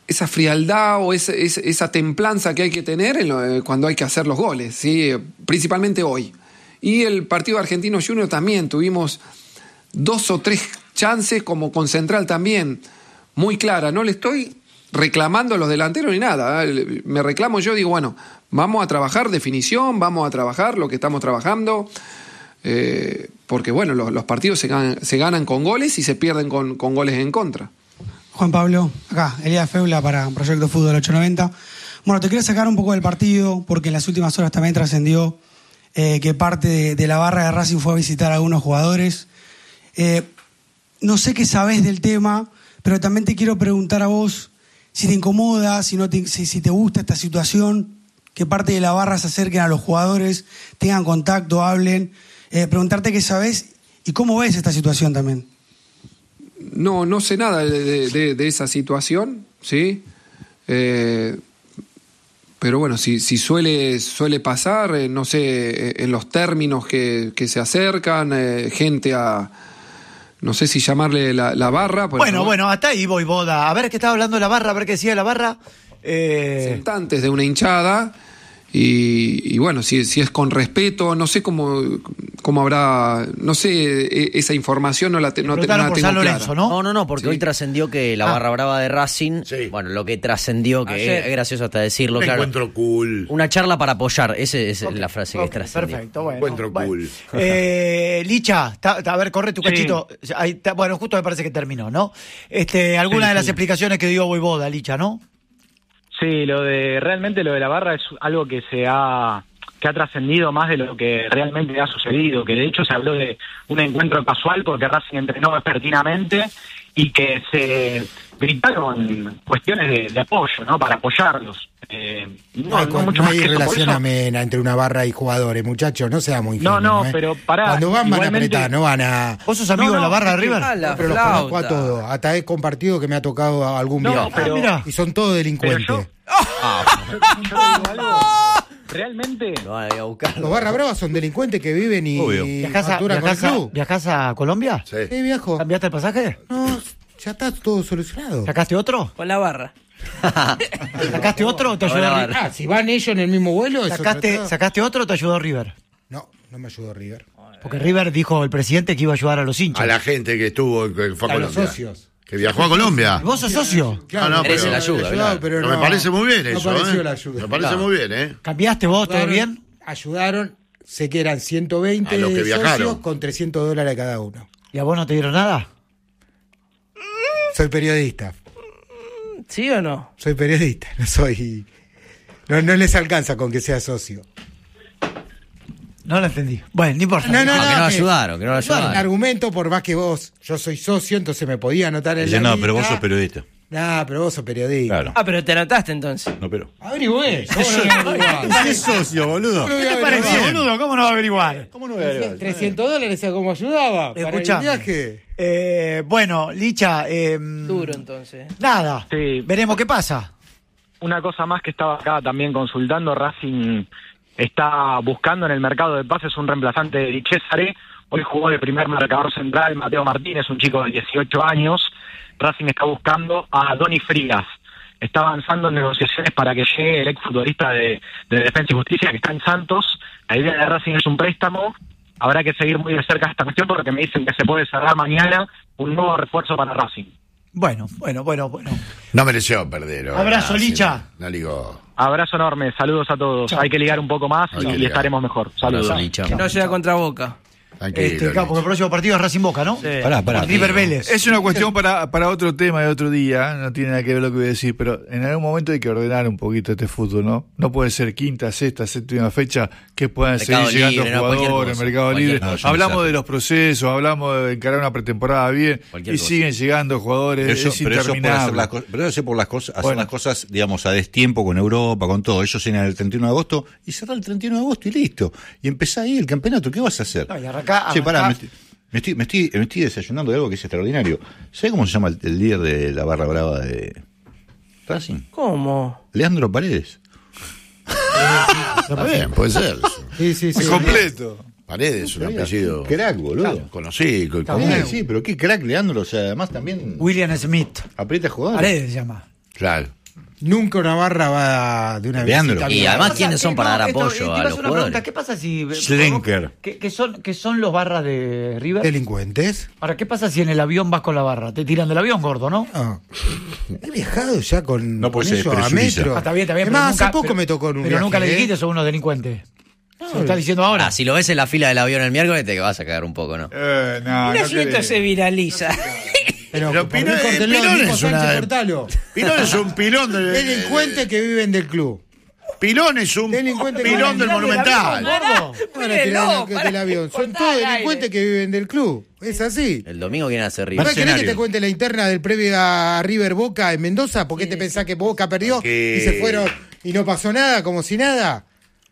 esa frialdad o esa, esa, esa templanza que hay que tener en lo, cuando hay que hacer los goles, ¿sí? Principalmente hoy. Y el partido de Argentinos Juniors también tuvimos dos o tres chances, como con Central también, muy clara. No le estoy reclamando a los delanteros ni nada, ¿eh? Me reclamo yo, digo, bueno, vamos a trabajar definición, vamos a trabajar lo que estamos trabajando, eh, porque bueno, los, los partidos se ganan, se ganan con goles y se pierden con, con goles en contra. Juan Pablo, acá, Elías Feula para Proyecto Fútbol ocho noventa. Bueno, te quería sacar un poco del partido, porque en las últimas horas también trascendió eh, que parte de, de la barra de Racing fue a visitar a algunos jugadores. Eh, no sé qué sabés del tema, pero también te quiero preguntar a vos si te incomoda, si, no te, si, si te gusta esta situación, que parte de la barra se acerquen a los jugadores, tengan contacto, hablen. Eh, preguntarte qué sabés y cómo ves esta situación también. No, no sé nada de, de, de esa situación, ¿sí? Eh, pero bueno, si, si suele, suele pasar, eh, no sé, eh, en los términos que, que se acercan, eh, gente a, no sé si llamarle la, la barra. Bueno, no, bueno, hasta ahí voy, Boda. A ver qué estaba hablando de la barra, a ver qué decía la barra. Eh... Representantes de una hinchada. Y, y bueno, si, si es con respeto, no sé cómo, cómo habrá, no sé, esa información no la, te, no, te, no la tengo clara. Lorenzo, ¿no? No, no, no, porque sí. hoy trascendió que la barra ah. brava de Racing, sí. bueno, lo que trascendió, que Ayer. es gracioso hasta decirlo, Un claro. encuentro cool. Una charla para apoyar, esa es okay. la frase okay. que trascendió. Perfecto, bueno. Encuentro bueno. cool. Eh, Licha, ta, ta, a ver, corre tu sí. cachito. Ahí, ta, bueno, justo me parece que terminó, ¿no? Este, alguna sí, de las sí. explicaciones que dio Voivoda, Licha, ¿no? Sí, lo de realmente lo de la barra es algo que se ha que ha trascendido más de lo que realmente ha sucedido, que de hecho se habló de un encuentro casual porque Racing entrenó vespertinamente y que se gritaron cuestiones de, de apoyo, ¿no? Para apoyarlos. Eh, no, no, no, mucho no hay más relación amena entre una barra y jugadores, muchachos, no sea muy ingenuo. No, no, ¿eh? pero pará. Cuando van van a apretar, no van a... ¿Vos sos amigo no, no, de la barra de River? No, pero los conozco a todos, hasta he compartido que me ha tocado algún no, viaje. Pero, ah, y son todos delincuentes. Yo, ah, yo, yo digo algo, realmente... No, voy a buscarlo. Los barra bravas son delincuentes que viven y... ¿Viajás a, viajás, a, ¿Viajás a Colombia? Sí. Sí, viajo. ¿Cambiaste el pasaje? No, ya está todo solucionado. ¿Sacaste otro? Con la barra. ¿Sacaste otro o te ayudó River? Ah, si van ellos en el mismo vuelo... ¿Sacaste, ¿Sacaste otro o te ayudó River? No, no me ayudó River. Porque River dijo el presidente que iba a ayudar a los hinchas. A la gente que estuvo, que fue a, a Colombia. Los socios. Que viajó a Colombia. ¿Vos sos socio? Claro, no, no, pero la ayuda, ayudado, pero no, no, me parece muy bien no eso, ¿eh? La ayuda. Me parece claro. muy bien, ¿eh? ¿Cambiaste vos? ¿Todo bien? Ayudaron, sé que eran ciento veinte los que socios con trescientos dólares cada uno. ¿Y a vos no te dieron nada? Soy periodista. ¿Sí o no? Soy periodista, no soy... No, no les alcanza con que sea socio. No lo entendí. Bueno, no importa. No, no, no, no que no que, ayudaron, que no lo ayudaron. Bueno, argumento por más que vos, yo soy socio, entonces me podía anotar en Dice, la no, lista. pero vos sos periodista. No, pero vos sos periodista. Claro. Ah, pero te anotaste entonces. No, pero... Averigüé. ¿Qué es socio, boludo? ¿Qué te pareció, boludo? ¿Cómo no va a averiguar? ¿Cómo no va a averiguar? trescientos dólares a cómo ayudaba para el viaje. Eh, bueno, Licha... Eh, Duro, entonces. Nada. Sí. Veremos qué pasa. Una cosa más que estaba acá también consultando, Racing está buscando en el mercado de pases un reemplazante de Di Cesare. Hoy jugó de primer marcador central Mateo Martínez, un chico de dieciocho años. Racing está buscando a Donny Frigas. Está avanzando en negociaciones para que llegue el exfutbolista de, de Defensa y Justicia, que está en Santos. La idea de Racing es un préstamo. Habrá que seguir muy de cerca esta cuestión porque me dicen que se puede cerrar mañana un nuevo refuerzo para Racing. Bueno, bueno, bueno, bueno. No mereció perder. ¿O? Abrazo, ah, Licha. Sí, no, no ligó. Abrazo enorme, saludos a todos. Chau. Hay que ligar un poco más y, y estaremos mejor. Saludos. Abrazo, Licha. Que no llega contra Boca. Este, claro, porque el próximo partido es Racing Boca, ¿no? Sí. Pará, pará. River Vélez. Es una cuestión para, para otro tema de otro día, no tiene nada que ver lo que voy a decir, pero en algún momento hay que ordenar un poquito este fútbol, ¿no? No puede ser quinta, sexta, séptima fecha que puedan mercado seguir libre, llegando no, jugadores, cosa, mercado libre. No, hablamos de los procesos, hablamos de encarar una pretemporada bien cualquier y cosa. siguen llegando jugadores, Eso, es pero, eso por interminable. hacer las cosas, pero eso por las cosas, hacer Bueno. las cosas, digamos, a destiempo con Europa, con todo. Ellos llegan el treinta y uno de agosto y cerrar el treinta y uno de agosto y listo. Y empezá ahí el campeonato. ¿Qué vas a hacer? No, y arrancá, Che, arrancá. pará, me estoy, me, estoy, me, estoy, me estoy desayunando de algo que es extraordinario. ¿Sabés cómo se llama el, el líder de la barra brava de Racing? ¿Cómo? Leandro Paredes. Está bien, puede ser. Sí, sí, sí. Es completo. Paredes, un apellido. Crack, boludo. Claro. Conocí. Sí, sí, pero qué crack, Leandro. O sea, además también William Smith. aprieta jugadores. Paredes se llama. Claro. Nunca una barra va de una Peleándolo. visita. Y además, ¿quiénes son para dar esto, apoyo te iba a hacer los una jugadores? pregunta, ¿qué pasa si... Schlenker. ¿Qué, qué son, ¿Qué son los barras de River? Delincuentes. Ahora, ¿qué pasa si en el avión vas con la barra? Te tiran del avión, gordo, ¿no? Ah. He viajado ya con, No, pues con se ellos a despresuriza. metro. Ah, está bien, está bien. Es pero más, nunca- hace poco pero- me tocó en un Pero viaje, nunca le ¿eh? dijiste son unos delincuentes. Lo estás diciendo ahora. Ah, si lo ves en la fila del avión el miércoles, te vas a cagar un poco, ¿no? Eh, no, Mira no si esto creo. se viraliza. Pero, Pero por mí, Pirón- córtenlo, Pirón Nico es Sánchez, una- cortalo. Pirón es un pilón del. Delincuentes que viven del club. Pilón es un Delincuentes que pilón del viven Monumental. Van a Ponelo, tirar del, pará, del avión. Son cortá todos al delincuentes aire. que viven del club. Es así. El domingo viene a hacer River. ¿Ahora querés que te Mercenario. cuente la interna del previo a River Boca en Mendoza? ¿Por qué te pensás que Boca perdió Porque- y se fueron y no pasó nada, como si nada?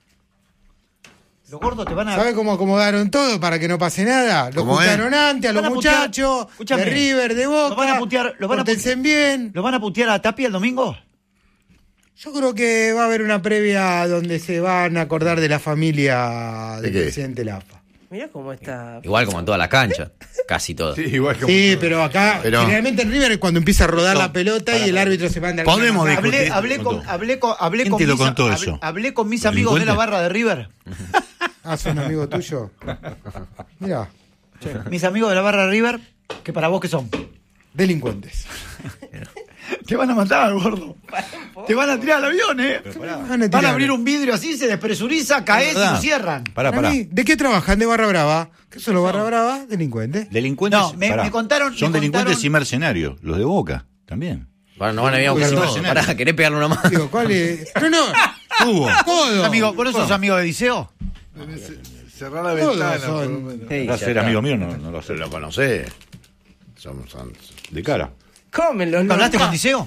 Los gordos te van a... ¿Sabes cómo acomodaron todo para que no pase nada? Lo ¿Cómo es? juntaron antes a los Van a putear- muchachos Escúchame. de River, de Boca. Los van a putear- los van a pórtense bien. ¿Lo van a putear a Tapia el domingo? Yo creo que va a haber una previa donde se van a acordar de la familia del ¿De qué? presidente Lafa. Mirá cómo está. Igual como en todas las canchas. Casi todas. Sí, igual que Sí, pero acá, Pero- generalmente en River es cuando empieza a rodar No, la pelota y el árbitro se manda al Podemos medio. discutir. Hablé, hablé con, hablé con, hablé ¿Quién con te lo mis, contó hablé- eso? hablé con mis ¿Los amigos de la delincuentes? barra de River. Ah, ¿son amigo tuyo? Mira, Mis amigos de la barra de River, que para vos qué son. delincuentes. Te van a matar, gordo. Te van a tirar al avión, ¿eh? Van a Van a abrir un vidrio así, se despresuriza, caes y verdad. lo cierran. Pará, Para pará. mí, ¿de qué trabajan? ¿De barra brava? ¿Qué son los barra brava? Delincuentes. Delincuentes. No, me- pará. me contaron- Son me delincuentes contaron- y mercenarios. Los de Boca también. Bueno, no van a venir a buscar Uy, todo. sí, Pará, ¿querés pegarle una mano? Digo, ¿cuál es? No, no. Hubo. Todo. Amigo, ¿por eso sos amigo de Diceo? cerrar la Todos ventana. son- por lo menos. Sí, Va a ya ser está. amigo mío, no, no lo sé. Lo conocés. Somos son- De cara. Cómelo, ¿Nunca no. hablaste con Diceo?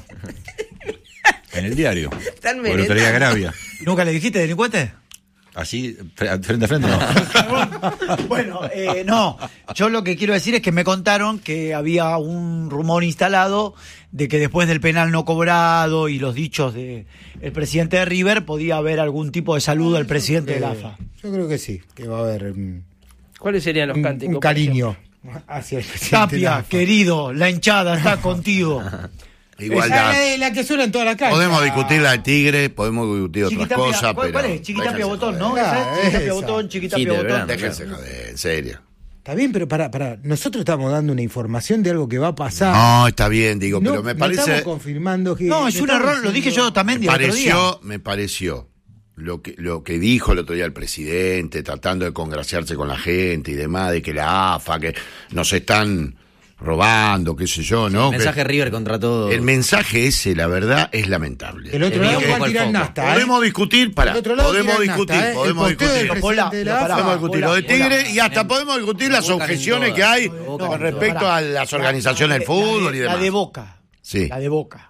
En el diario. Están Porque lo traía Gravia. ¿Nunca le dijiste delincuente? Así, fre- frente a frente, no. Bueno, eh, no. Yo lo que quiero decir es que me contaron que había un rumor instalado de que después del penal no cobrado y los dichos del presidente de River podía haber algún tipo de saludo al presidente de la A F A. Yo creo que sí, que va a haber mm, ¿Cuáles serían los un, cánticos? un por ejemplo? cariño hacia el presidente de la Tapia, A F A. querido, la hinchada está contigo. Esa Igualdad. es la, la que suena en toda la calle. Podemos discutir la de Tigre, podemos discutir otras Chiquitapia, cosas, ¿cuál, pero. cuál es? Chiquitapia déjense Botón, ¿no? joder. Esa es Chiquitapia esa. Botón, Chiquitapia Sí, de Botón. verano. Déjense joder, en serio. Está bien, pero para, para, nosotros estamos dando una información de algo que va a pasar. No, está bien, digo, No, pero me no parece. estamos confirmando que. No, es un estamos error, lo dije yo también Me el otro día. pareció, me pareció lo que, lo que dijo el otro día el presidente, tratando de congraciarse con la gente y demás, de que la A F A, que nos están robando, qué sé yo, ¿no? Que- Mensaje River contra todo. el mensaje ese, la verdad, es lamentable. El otro El lado mío va a fue tirar el foco. nasta, ¿eh? Podemos discutir, para, Del otro lado podemos tiran discutir, nasta, ¿eh? podemos El posteo del discutir. presidente de la A F A. Podemos discutir lo de Hola, Tigre y hasta podemos discutir las Boca en objeciones todas. que hay Boca con en respecto todas. a las organizaciones del La de- fútbol y La demás. de Boca. Sí. La de Boca.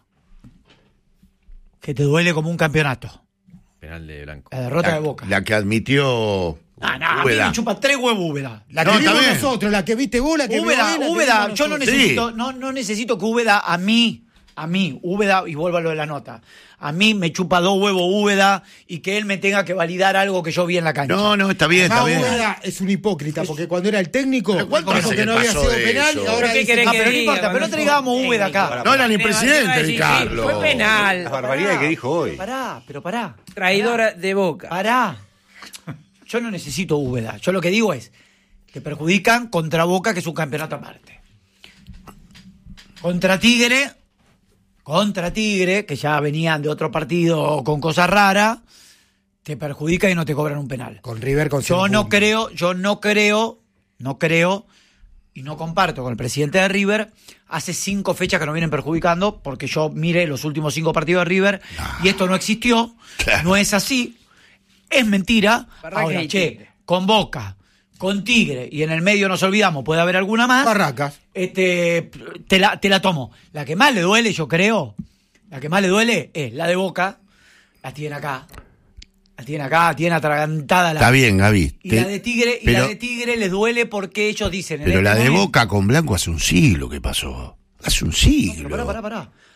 Que te duele como un campeonato. Penal de Blanco. La derrota La, de Boca. la que admitió Ah, no, a mí Úbeda. me chupa tres huevos Úbeda. La que No, está vimos bien. nosotros, la que viste vos, la que Úbeda, vio él, la que Úbeda, vimos yo no nosotros. necesito, no, no necesito que Úbeda a mí, a mí, Úbeda, y vuelvo a lo de la nota, a mí me chupa dos huevos Úbeda y que él me tenga que validar algo que yo vi en la cancha. No, no, está bien, está Además, bien. Úbeda es un hipócrita, porque cuando era el técnico, ¿Pero cuánto dijo hace que que no había pasó sido de penal eso? y ahora ¿Pero qué dice querés Ah, que pero no diga, importa, pero no Manuel? traigamos Úbeda acá. No era ni Iba a presidente, decir, ni sí, Carlos. Fue penal. Las barbaridades que dijo hoy. Pará, pero pará. Traidora de Boca. Pará. Yo no necesito Úbeda. Yo lo que digo es que perjudican contra Boca, que es un campeonato aparte. Contra Tigre, contra Tigre, que ya venían de otro partido con cosas raras, te perjudica y no te cobran un penal. Con River con Yo cero no puntos. creo, yo no creo, no creo, y no comparto con el presidente de River, hace cinco fechas que nos vienen perjudicando, porque yo miré los últimos cinco partidos de River, y esto no existió, no es así, es mentira. Barraca Ahora, y che, Tigre. con Boca, con Tigre, y en el medio nos olvidamos, puede haber alguna más. Barracas. Este, te la, te la tomo. La que más le duele, yo creo, la que más le duele es la de Boca, la tiene acá. La tiene acá, tiene atragantada la. Está bien, Gaby. Y Te- la de Tigre, y pero, la de Tigre les duele porque ellos dicen. en pero este la de momento- Boca con Blanco hace un siglo que pasó. Hace un siglo. Pará, pará, pará.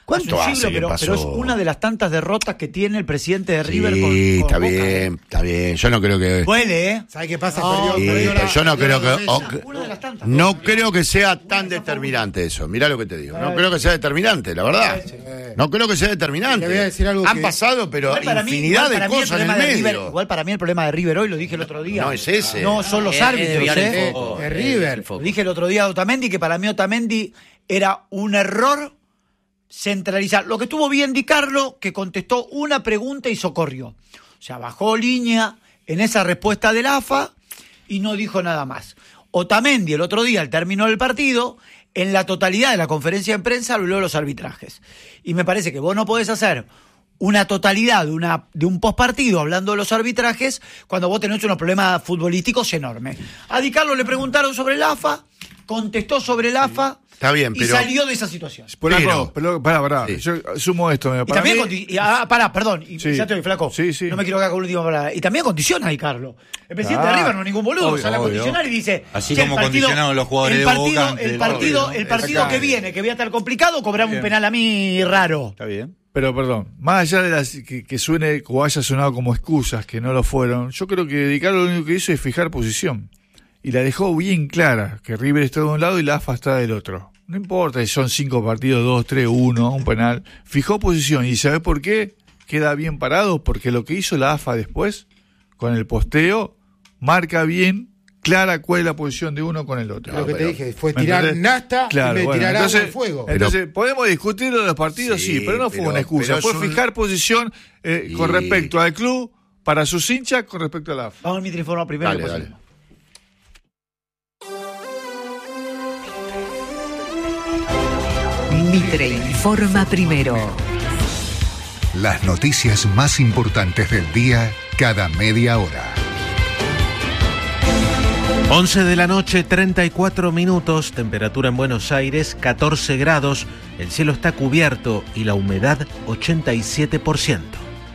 ¿Cuánto un hace siglo, que pero, pasó? pero es una de las tantas derrotas que tiene el presidente de River Sí, con, con está Boca. bien, está bien. Yo no creo que... Duele, ¿eh? ¿Sabes qué pasa? No, Perdió- Sí, perdió pero la- yo no creo perdió que... la o- docencia. Una de las tantas. No creo que sea tan determinante eso. Mirá lo que te digo. No creo que sea determinante, la verdad. No creo que sea determinante. Te voy a decir algo Han que- pasado, pero Igual para mí- infinidad igual para de mí el cosas en el problema de medio. River- igual para mí el problema de River hoy, lo dije el otro día. No es ese. No son los Es- árbitros, es desviar el ¿eh? foco. Es Es River. el foco. Dije el otro día a Otamendi que para mí Otamendi era un error centralizar. Lo que estuvo bien Di Carlo, que contestó una pregunta y socorrió. O sea, bajó línea en esa respuesta del A F A y no dijo nada más. Otamendi el otro día, al término del partido, en la totalidad de la conferencia de prensa habló de los arbitrajes. Y me parece que vos no podés hacer una totalidad de, una, de un postpartido hablando de los arbitrajes cuando vos tenés unos problemas futbolísticos enormes. A Di Carlo le preguntaron sobre el A F A, contestó sobre el A F A Está bien, y pero... salió de esa situación. Pero, pero, pará, pará. Sí. Yo sumo esto. mira, Y para también, mí- condi- y, ah, pará, perdón, y Sí. ya te doy, flaco. Sí, sí. No me quiero quedar con la última palabra. Y también condiciona a Di Carlo. El presidente Ah, de River no es ningún boludo, obvio, sale a obvio. condicionar y dice... Así "Che, como el partido- condicionaron los jugadores el de partido, Boca ante El el partido, River, el ¿no? partido que Exactamente. viene, que voy a estar complicado, cobrame Bien. un penal a mí raro. Está bien. Pero perdón, más allá de las que, que suene o haya sonado como excusas que no lo fueron, yo creo que Di Carlo lo único que hizo es fijar posición. Y la dejó bien clara, que River está de un lado y la A F A está del otro. No importa si son cinco partidos, dos, tres, uno, un penal. Fijó posición. ¿Y sabés por qué? Queda bien parado, porque lo que hizo la A F A después, con el posteo, marca bien, clara cuál es la posición de uno con el otro. Lo que te dije, fue ¿Me tirar entendés? nafta Claro, en vez de bueno, tirar entonces, agua al fuego. Entonces, podemos discutir lo de los partidos, sí, Sí, pero no fue pero- una excusa. pero Fue es un- fijar posición eh, con Y- respecto al club, para sus hinchas, con respecto a la A F A. Vamos al Mitre Informa primero. Dale, después dale. seguimos. Mitre informa primero. Las noticias más importantes del día cada media hora. once de la noche, treinta y cuatro minutos, temperatura en Buenos Aires, catorce grados, el cielo está cubierto y la humedad ochenta y siete por ciento.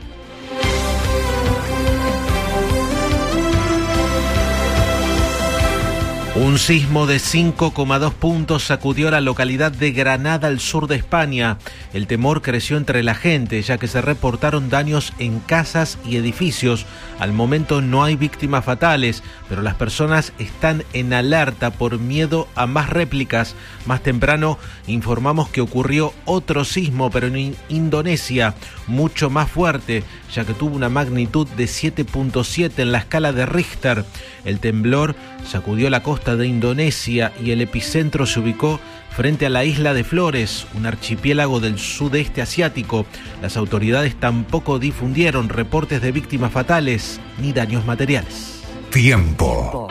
Un sismo de cinco coma dos puntos sacudió la localidad de Granada al sur de España. El temor creció entre la gente, ya que se reportaron daños en casas y edificios. Al momento no hay víctimas fatales, pero las personas están en alerta por miedo a más réplicas. Más temprano informamos que ocurrió otro sismo, pero en Indonesia, mucho más fuerte, ya que tuvo una magnitud de siete punto siete en la escala de Richter. El temblor sacudió la costa de Indonesia y el epicentro se ubicó frente a la isla de Flores, un archipiélago del sudeste asiático. Las autoridades tampoco difundieron reportes de víctimas fatales ni daños materiales. Tiempo.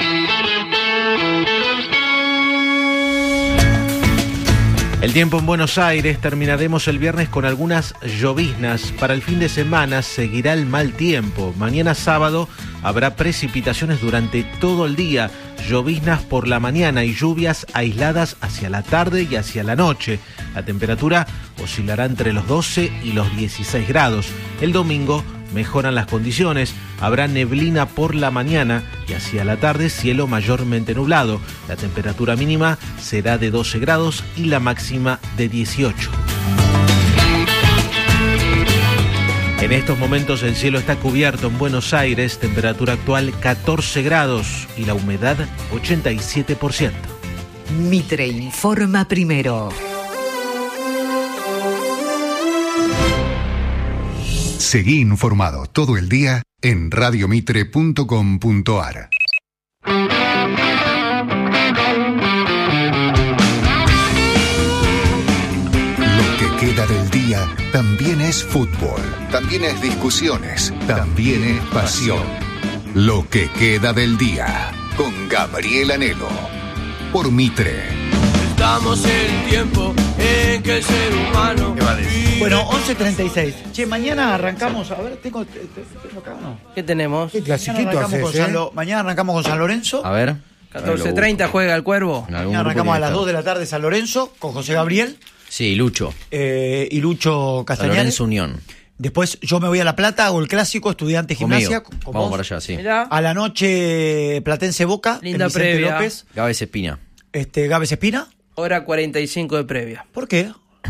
El tiempo en Buenos Aires, terminaremos el viernes con algunas lloviznas. Para el fin de semana seguirá el mal tiempo. Mañana sábado habrá precipitaciones durante todo el día, lloviznas por la mañana y lluvias aisladas hacia la tarde y hacia la noche. La temperatura oscilará entre los doce y los dieciséis grados. El domingo mejoran las condiciones, habrá neblina por la mañana y hacia la tarde cielo mayormente nublado. La temperatura mínima será de doce grados y la máxima de dieciocho. En estos momentos el cielo está cubierto en Buenos Aires, temperatura actual catorce grados y la humedad ochenta y siete por ciento. Mitre informa primero. Seguí informado todo el día en radiomitre punto com punto ar. Lo que queda del día también es fútbol, también es discusiones, también es pasión. Lo que queda del día con Gabriel Anelo por Mitre. Estamos en tiempo en que el ser humano. Bueno, once treinta y seis. Che, mañana arrancamos. A ver, tengo, te- te- tengo acá o no. ¿Qué tenemos? ¿Qué Mañana clasiquito arrancamos, con haces, San eh? Lo- mañana arrancamos con San Lorenzo. A ver. catorce treinta juega el Cuervo. En algún Mañana grupo arrancamos a tiene las que dos de la tarde San Lorenzo con José Gabriel estar. Sí, Lucho. eh, y Lucho San Castañares. Lorenzo Unión. Después yo me voy a La Plata, hago el clásico, Estudiante Gimnasia. Conmigo. con Vamos vos. para allá, sí. Mirá. A la noche Platense Boca. Linda en Vicente previa. López. Gávez Espina. Este, Gávez Espina. Hora cuarenta y cinco de previa. ¿Por qué?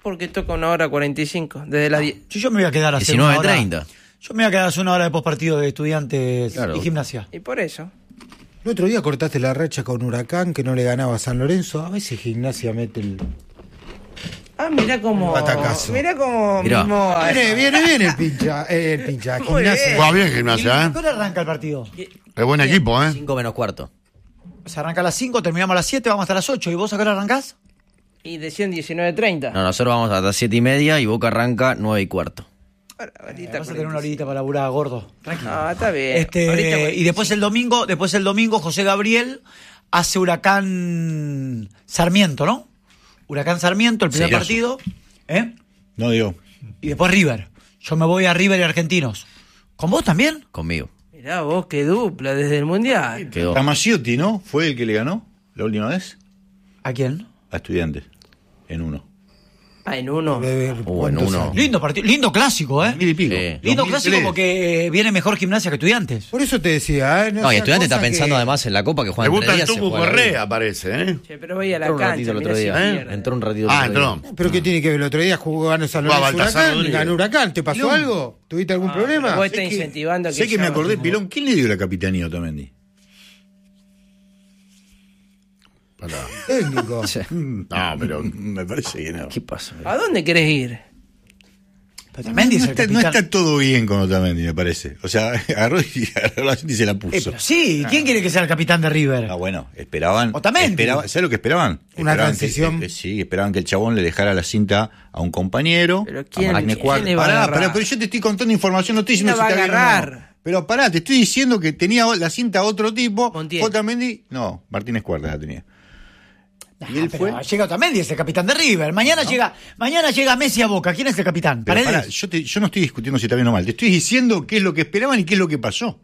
Porque toca una hora cuarenta y cinco. Desde las diez. Yo, yo me voy a quedar a hacer diecinueve una hora. treinta. Yo me voy a quedar a hacer una hora de postpartido de Estudiantes Claro. y Gimnasia. Y por eso. El otro día cortaste la racha con Huracán, que no le ganaba a San Lorenzo. A veces Gimnasia mete el... Ah, mira cómo. Batacazo. Mira cómo. Mirá. Mismo, Viene, viene bien el pincha, eh, el pincha. Muy Gimnasia. bien. Va bien Gimnasia, ¿A ¿eh? qué hora arranca el partido? Es buen equipo, ¿eh? cinco menos cuarto. Se arranca a las cinco, terminamos a las siete, vamos hasta las ocho. ¿Y vos a qué hora arrancás? Y decían diecinueve treinta. No, nosotros vamos hasta las siete y media y Boca arranca nueve y cuarto. Ahorita Vas a tener una horita para laburar, gordo. Tranquilo. Ah, está bien. Este, Ahorita- y después el domingo, después el domingo José Gabriel hace Huracán Sarmiento, ¿no? Huracán Sarmiento, el primer Sí. partido. ¿Eh? No digo. Y después River. Yo me voy a River y Argentinos. ¿Con vos también? Conmigo. Mirá vos, qué dupla desde el Mundial. Quedó. Tamaciotti, ¿no? ¿Fue el que le ganó la última vez? ¿A quién? A Estudiantes. En uno. Ah, en uno. Uh, en uno. Lindo partido, lindo clásico, ¿eh? Mil y pico. Sí. Lindo dos mil clásico tres. porque viene mejor Gimnasia que Estudiantes. Por eso te decía, ¿eh? No, y sea Estudiantes está cosa pensando que- además en la Copa que Le juega en gusta tres el días. se Tucu juega la Correa, vida. parece, ¿eh? Che, pero voy a la Entró un cancha. ratito el mirá otro si día. pierde. Entró un ratito el Ah, otro día. entró. ¿Pero qué tiene que ver? El otro día jugó ganó San Va, Lorenzo Baltasar Huracán, Rodríguez. ganó Huracán. ¿Te pasó Pilón. algo? ¿Tuviste algún problema? Vos Sé estás que- incentivando Sé que me ya- acordé, Pilón, ¿quién le dio la capitanía a Otamendi? Técnico. No, pero me parece que no. ¿Qué pasa? ¿A dónde querés ir? Pero Otamendi es No el está, no capitán. está todo bien con Otamendi, me parece. O sea, agarró y, agarró la gente y se la Eh, puso. pero sí, ¿quién quiere que sea el capitán de River? Ah, bueno, esperaban. Otamendi. esperaban- ¿Sabes lo que esperaban? Una Esperaban transición. Que, que- sí, esperaban que el chabón le dejara la cinta a un compañero. Pero a ¿quién- Martínez quién Cuarta. le va a Pará, agarrar? pará, pero yo te estoy contando información, no estoy diciendo ¿Quién la si va a está bien o no. agarrar? Pero pará, te estoy diciendo que tenía la cinta a otro tipo. Montiel. Otamendi, no, Martínez Cuarta la tenía. Y él Ah, fue. pero llega Otamendi, es el capitán de River. Mañana llega, mañana llega Messi a Boca. ¿Quién es el capitán? Pero Paredes. pará, yo, te- yo no estoy discutiendo si está bien o mal. Te estoy diciendo qué es lo que esperaban y qué es lo que pasó.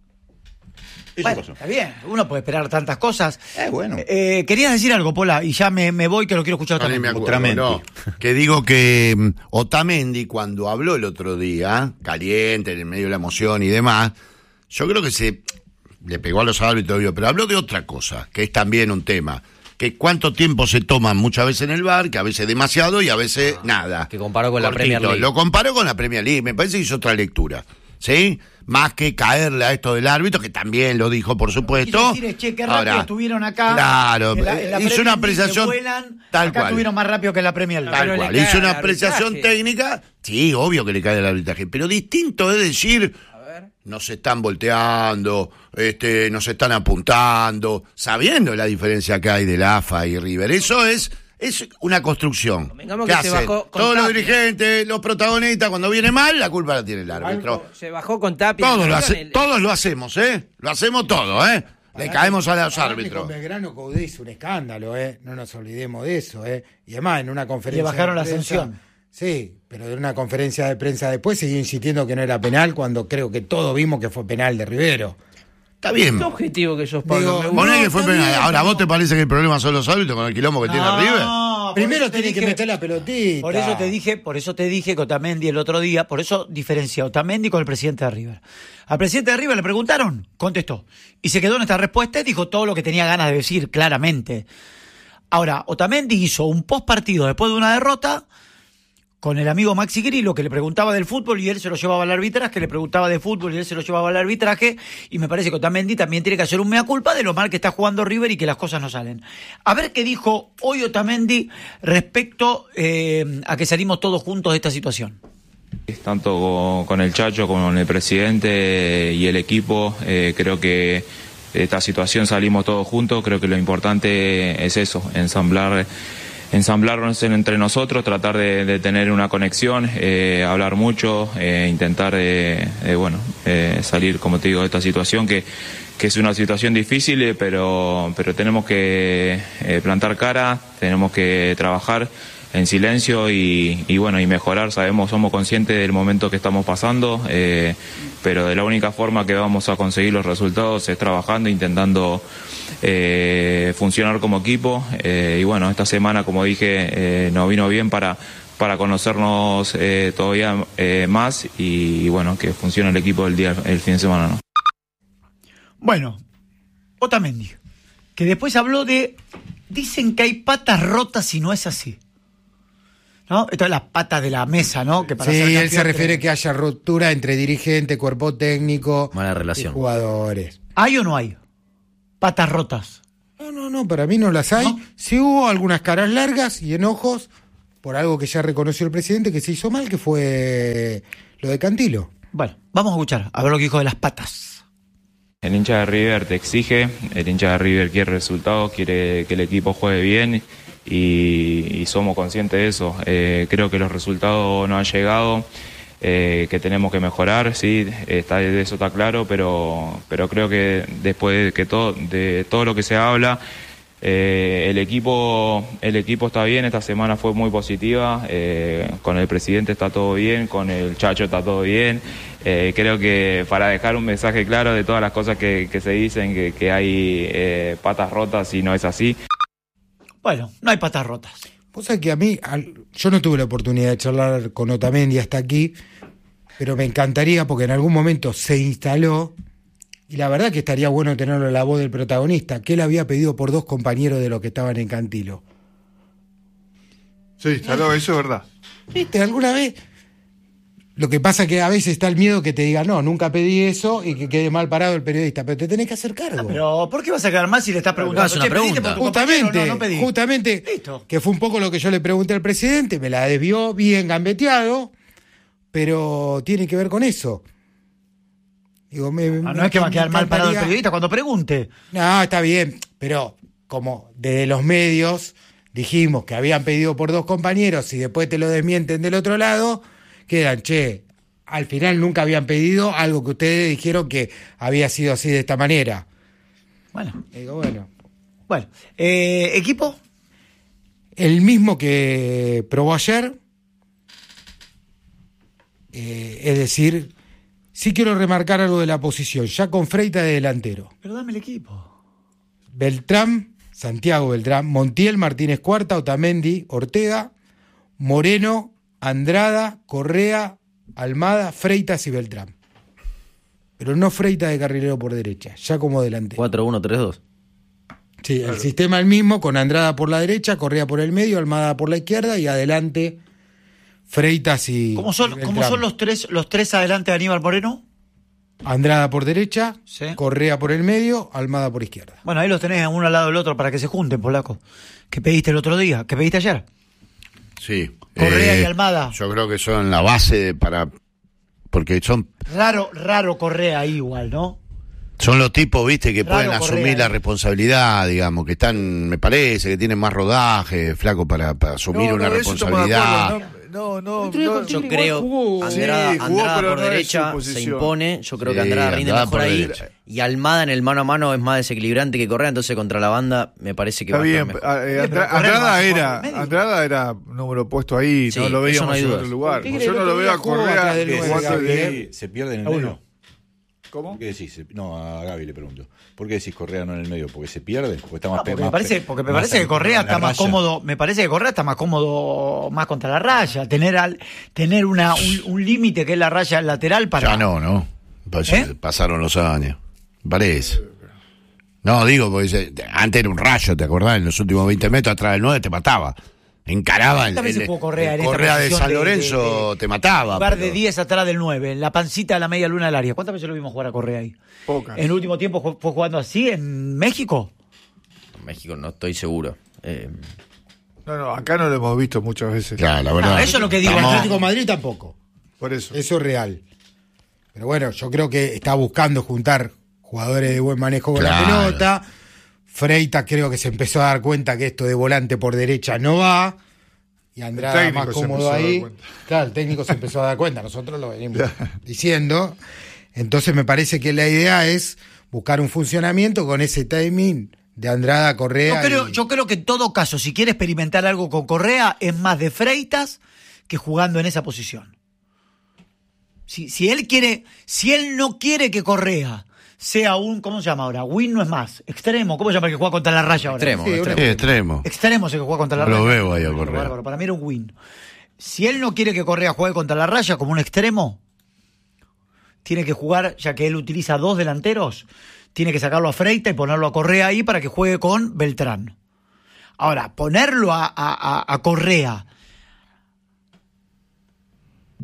Eso Bueno, pasó. está bien, uno puede esperar tantas cosas. Eh, bueno. Eh, querías decir algo, Pola, y ya me, me voy que lo quiero escuchar no, ni también. me acuerdo, Otamendi. no. Que digo que mm, Otamendi, cuando habló el otro día, caliente, en medio de la emoción y demás, yo creo que se le pegó a los árbitros, obvio, pero habló de otra cosa, que es también un tema. Que cuánto tiempo se toman muchas veces en el bar, que a veces demasiado y a veces nada. Que comparó con la Cortito. Premier League. Lo comparó con la Premier League, me parece que hizo otra lectura. ¿Sí? Más que caerle a esto del árbitro, que también lo dijo, por supuesto. Quiso decir, che, qué rápido Ahora, estuvieron acá. Claro, En la- en la hizo Premier una League se apreciación vuelan, tal acá cual. estuvieron más rápido que en la Premier League. Tal Pero cual, le cae hizo una el apreciación arbitraje. técnica, sí, obvio que le cae el arbitraje, pero distinto es decir, nos están volteando, este, nos están apuntando, sabiendo la diferencia que hay del A F A y River. Eso es, es una construcción. Convengamos ¿Qué que se hacen? bajó con Todos los Tapia. dirigentes, los protagonistas, cuando viene mal, la culpa la tiene el árbitro. Se bajó con Tapia. Todos lo, Perdón, hace- el- todos lo hacemos, ¿eh? Lo hacemos todo, ¿eh? Le caemos a los Aparte, árbitros. Con Belgrano Coudet hizo un escándalo, ¿eh? No nos olvidemos de eso, ¿eh? Y además, en una conferencia. Le bajaron de la prensa- sanción. Sí, pero en una conferencia de prensa después siguió insistiendo que no era penal cuando creo que todos vimos que fue penal de Rivero. Está bien. Qué objetivo que sos, Pablo. Digo, me gusta. Poné No, que fue está penal. bien, Ahora, pero- ¿vos te parece que el problema son los árbitros con el quilombo que tiene No, River? por Primero eso te tiene que dije- meter la pelotita. Por eso te dije, por eso te dije que Otamendi el otro día, por eso diferencia Otamendi con el presidente de River. Al presidente de River le preguntaron, contestó. Y se quedó en esta respuesta y dijo todo lo que tenía ganas de decir claramente. Ahora, Otamendi hizo un post partido después de una derrota con el amigo Maxi Grillo, que le preguntaba del fútbol y él se lo llevaba al arbitraje, que le preguntaba de fútbol y él se lo llevaba al arbitraje, y me parece que Otamendi también tiene que hacer un mea culpa de lo mal que está jugando River y que las cosas no salen. A ver qué dijo hoy Otamendi respecto eh, a que salimos todos juntos de esta situación. Tanto con, con el Chacho, con el presidente y el equipo, eh, creo que de esta situación salimos todos juntos. Creo que lo importante es eso, ensamblar, ensamblarnos entre nosotros, tratar de, de tener una conexión, eh, hablar mucho, eh, intentar eh, eh, bueno, eh, salir, como te digo, de esta situación que, que es una situación difícil, eh, pero, pero tenemos que eh, plantar cara, tenemos que trabajar en silencio y, y bueno, y mejorar. Sabemos, somos conscientes del momento que estamos pasando, eh, pero de la única forma que vamos a conseguir los resultados es trabajando, intentando eh, funcionar como equipo, eh, y bueno, esta semana, como dije, eh, nos vino bien para para conocernos eh, todavía eh, más y, y bueno, que funcione el equipo el día el fin de semana, ¿no? Bueno, Otamendi, que después habló de, dicen que hay patas rotas y no es así. ¿no? Esto es las patas de la mesa, ¿no? Que para Sí, ser él se campeón refiere tenés- que haya ruptura entre dirigente, cuerpo técnico Mala relación. y jugadores. ¿Hay o no hay? Patas rotas. No, no, no, para mí no las hay. Sí hubo algunas caras largas y enojos por algo que ya reconoció el presidente que se hizo mal, que fue lo de Cantilo. Bueno, vamos a escuchar, a ver lo que dijo de las patas. El hincha de River te exige, el hincha de River quiere resultados, quiere que el equipo juegue bien y, y somos conscientes de eso. Eh, creo que los resultados no han llegado, eh, que tenemos que mejorar, sí, está, de eso está claro, pero, pero creo que después de, que todo, de todo lo que se habla, eh, el equipo el equipo está bien, esta semana fue muy positiva, eh, con el presidente está todo bien, con el Chacho está todo bien. Eh, creo que para dejar un mensaje claro de todas las cosas que, que se dicen, que, que hay eh, patas rotas y no es así. Bueno, no hay patas rotas. Vos sabés que a mí, al- yo no tuve la oportunidad de charlar con Otamendi hasta aquí, pero me encantaría porque en algún momento se instaló, y la verdad que estaría bueno tenerlo en la voz del protagonista, que él había pedido por dos compañeros de los que estaban en Cantilo. Sí, instaló, eso es verdad. ¿Viste? ¿Alguna vez? Lo que pasa es que a veces está el miedo que te diga, no, nunca pedí eso y que quede mal parado el periodista, pero te tenés que hacer cargo. Pero, ¿por qué vas a quedar mal si le estás preguntando? es una Che, ¿pediste pregunta. por tu compañero? Justamente, No, no pedí. justamente, Listo. que fue un poco lo que yo le pregunté al presidente, me la desvió bien gambeteado, pero tiene que ver con eso. Digo, me, Ah, no es que va a quedar mal parado el encantaría- periodista cuando pregunte. No, está bien, pero como desde los medios dijimos que habían pedido por dos compañeros y después te lo desmienten del otro lado, quedan, che, al final nunca habían pedido algo que ustedes dijeron que había sido así de esta manera. Bueno, Digo, bueno. bueno. Eh, ¿Equipo? El mismo que probó ayer, eh, es decir, sí quiero remarcar algo de la posición, ya con Freita de delantero. Pero dame el equipo. Beltrán, Santiago Beltrán, Montiel, Martínez Cuarta, Otamendi, Ortega, Moreno, Andrada, Correa, Almada, Freitas y Beltrán. Pero no Freitas de carrilero por derecha, ya como delantero. cuatro uno tres dos. Sí, el sistema el mismo, con Andrada por la derecha, Correa por el medio, Almada por la izquierda y adelante Freitas y ¿Cómo son, y ¿cómo Beltrán. son los tres los tres adelante de Aníbal Moreno? Andrada por derecha, Sí. Correa por el medio, Almada por izquierda. Bueno, ahí los tenés uno al lado del otro para que se junten, polaco. ¿Qué pediste el otro día? ¿Qué pediste ayer? Sí. Correa Eh, y Almada. Yo creo que son la base para... Porque son Raro, raro Correa ahí igual, ¿no? son los tipos, viste, que Raro pueden asumir Correa, la ¿eh? responsabilidad, digamos, que están, me parece, que tienen más rodaje, flaco, para, para asumir No, una no, eso estamos de responsabilidad. acuerdo, No, no, Otro día no. con Yo Tigre creo igual jugó. Andrada, Sí, jugó, Andrada pero por no es su derecha se posición. impone. Yo creo Sí, que Andrada rinde Andrada mejor por ahí. derecha. Y Almada en el mano a mano es más desequilibrante que Correa, entonces contra la banda me parece que Está va a estar bien, mejor. ah, eh, Bien, pero Andra- Correa no va Andrada a jugar era por el medio. Andrada era número puesto ahí, Sí, no lo eso veíamos no hay en dudas. otro lugar. Tigre Yo el no otro lo veo día a jugó Correa atrás del que nueve, jugando Gabriel. de- ¿Qué? ¿Se pierde en el A medio? uno. ¿Cómo? ¿Qué decís? Se- No, a Gaby le pregunto. ¿Por qué decís Correa no en el medio? ¿Porque se pierde? ¿Porque está más No, pe- porque más me parece, pe- porque me más parece que en- Correa en la está más raya? cómodo, me parece que Correa está más cómodo más contra la raya, tener al, tener una un, un límite que es la raya lateral para. Ya no, ¿no? Pues, ¿Eh? Pasaron los años. Parece. No, digo, porque se- antes era un rayo, ¿te acordás? En los últimos veinte metros atrás del nueve te mataba. Encaraba el, ¿Cuántas veces el- jugó Correa el en esta Correa de posición San de- Lorenzo, de- te mataba. En lugar pero- de diez atrás del nueve, en la pancita de la media luna del área. ¿Cuántas veces lo vimos jugar a Correa ahí? Pocas. ¿En el último tiempo ju- fue jugando así en México? En México no estoy seguro. Eh, No, no, acá no lo hemos visto muchas veces. Claro, la verdad. No, eso es lo que digo. El Estamos- Atlético de Madrid tampoco. Por eso. Eso es real. Pero bueno, yo creo que está buscando juntar jugadores de buen manejo con la Claro. pelota. Freitas creo que se empezó a dar cuenta que esto de volante por derecha no va. Y Andrada El técnico más se cómodo empezó a dar ahí. cuenta. Claro, el técnico se empezó a dar cuenta. Nosotros lo venimos diciendo. Entonces me parece que la idea es buscar un funcionamiento con ese timing de Andrada, Correa. Yo creo, y- yo creo que en todo caso, si quiere experimentar algo con Correa, es más de Freitas que jugando en esa posición. Si, si él quiere, si él no quiere que Correa sea un, ¿cómo se llama ahora? Win no es más, extremo, ¿cómo se llama el que juega contra la raya ahora? Extremo, Sí, extremo. extremo. Extremo es el que juega contra la No lo raya. veo ahí a Bárbaro, Correa. bárbaro, para mí era un win. Si él no quiere que Correa juegue contra la raya como un extremo, tiene que jugar, ya que él utiliza dos delanteros, tiene que sacarlo a Freitas y ponerlo a Correa ahí para que juegue con Beltrán. Ahora, ponerlo a, a- a- a Correa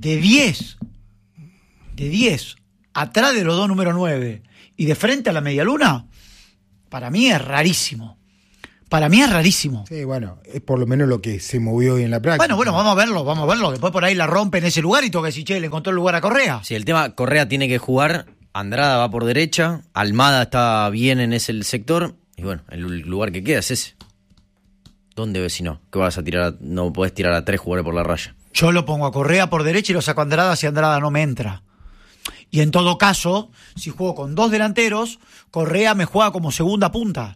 de diez, de diez, atrás de los dos número nueve y de frente a la medialuna, para mí es rarísimo. Para mí es rarísimo. Sí, bueno, es por lo menos lo que se movió hoy en la práctica. Bueno, bueno, vamos a verlo, vamos a verlo. Después por ahí la rompe en ese lugar y toca decir, che, le encontró el lugar a Correa. Sí, el tema, Correa tiene que jugar, Andrada va por derecha, Almada está bien en ese sector, y bueno, el lugar que queda es ese. ¿Dónde ves si no? ¿Qué vas a tirar? A, no podés tirar a tres jugadores por la raya. Yo lo pongo a Correa por derecha y lo saco a Andrada si Andrada no me entra. Y en todo caso, si juego con dos delanteros, Correa me juega como segunda punta.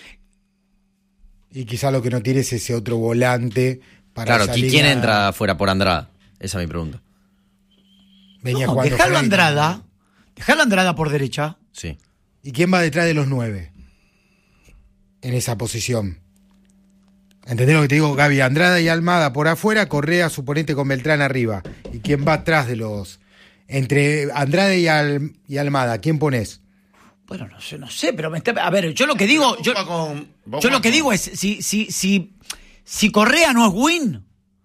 Y quizá lo que no tiene es ese otro volante para Claro, salir ¿quién a... entra fuera por Andrada? Esa es mi pregunta. Venía no, jugando dejalo a Freire. Andrada, dejalo a Andrada por derecha. Sí. ¿Y quién va detrás de los nueve? En esa posición. ¿Entendés lo que te digo, Gaby? Andrada y Almada por afuera, Correa, suponente con Beltrán arriba. ¿Y quién va atrás de los...? Entre Andrada y, Al... y Almada, ¿quién pones? Bueno, no sé, no sé, pero me está... A ver, yo lo que digo, yo, yo lo que digo es, si, si, si, si Correa no es win,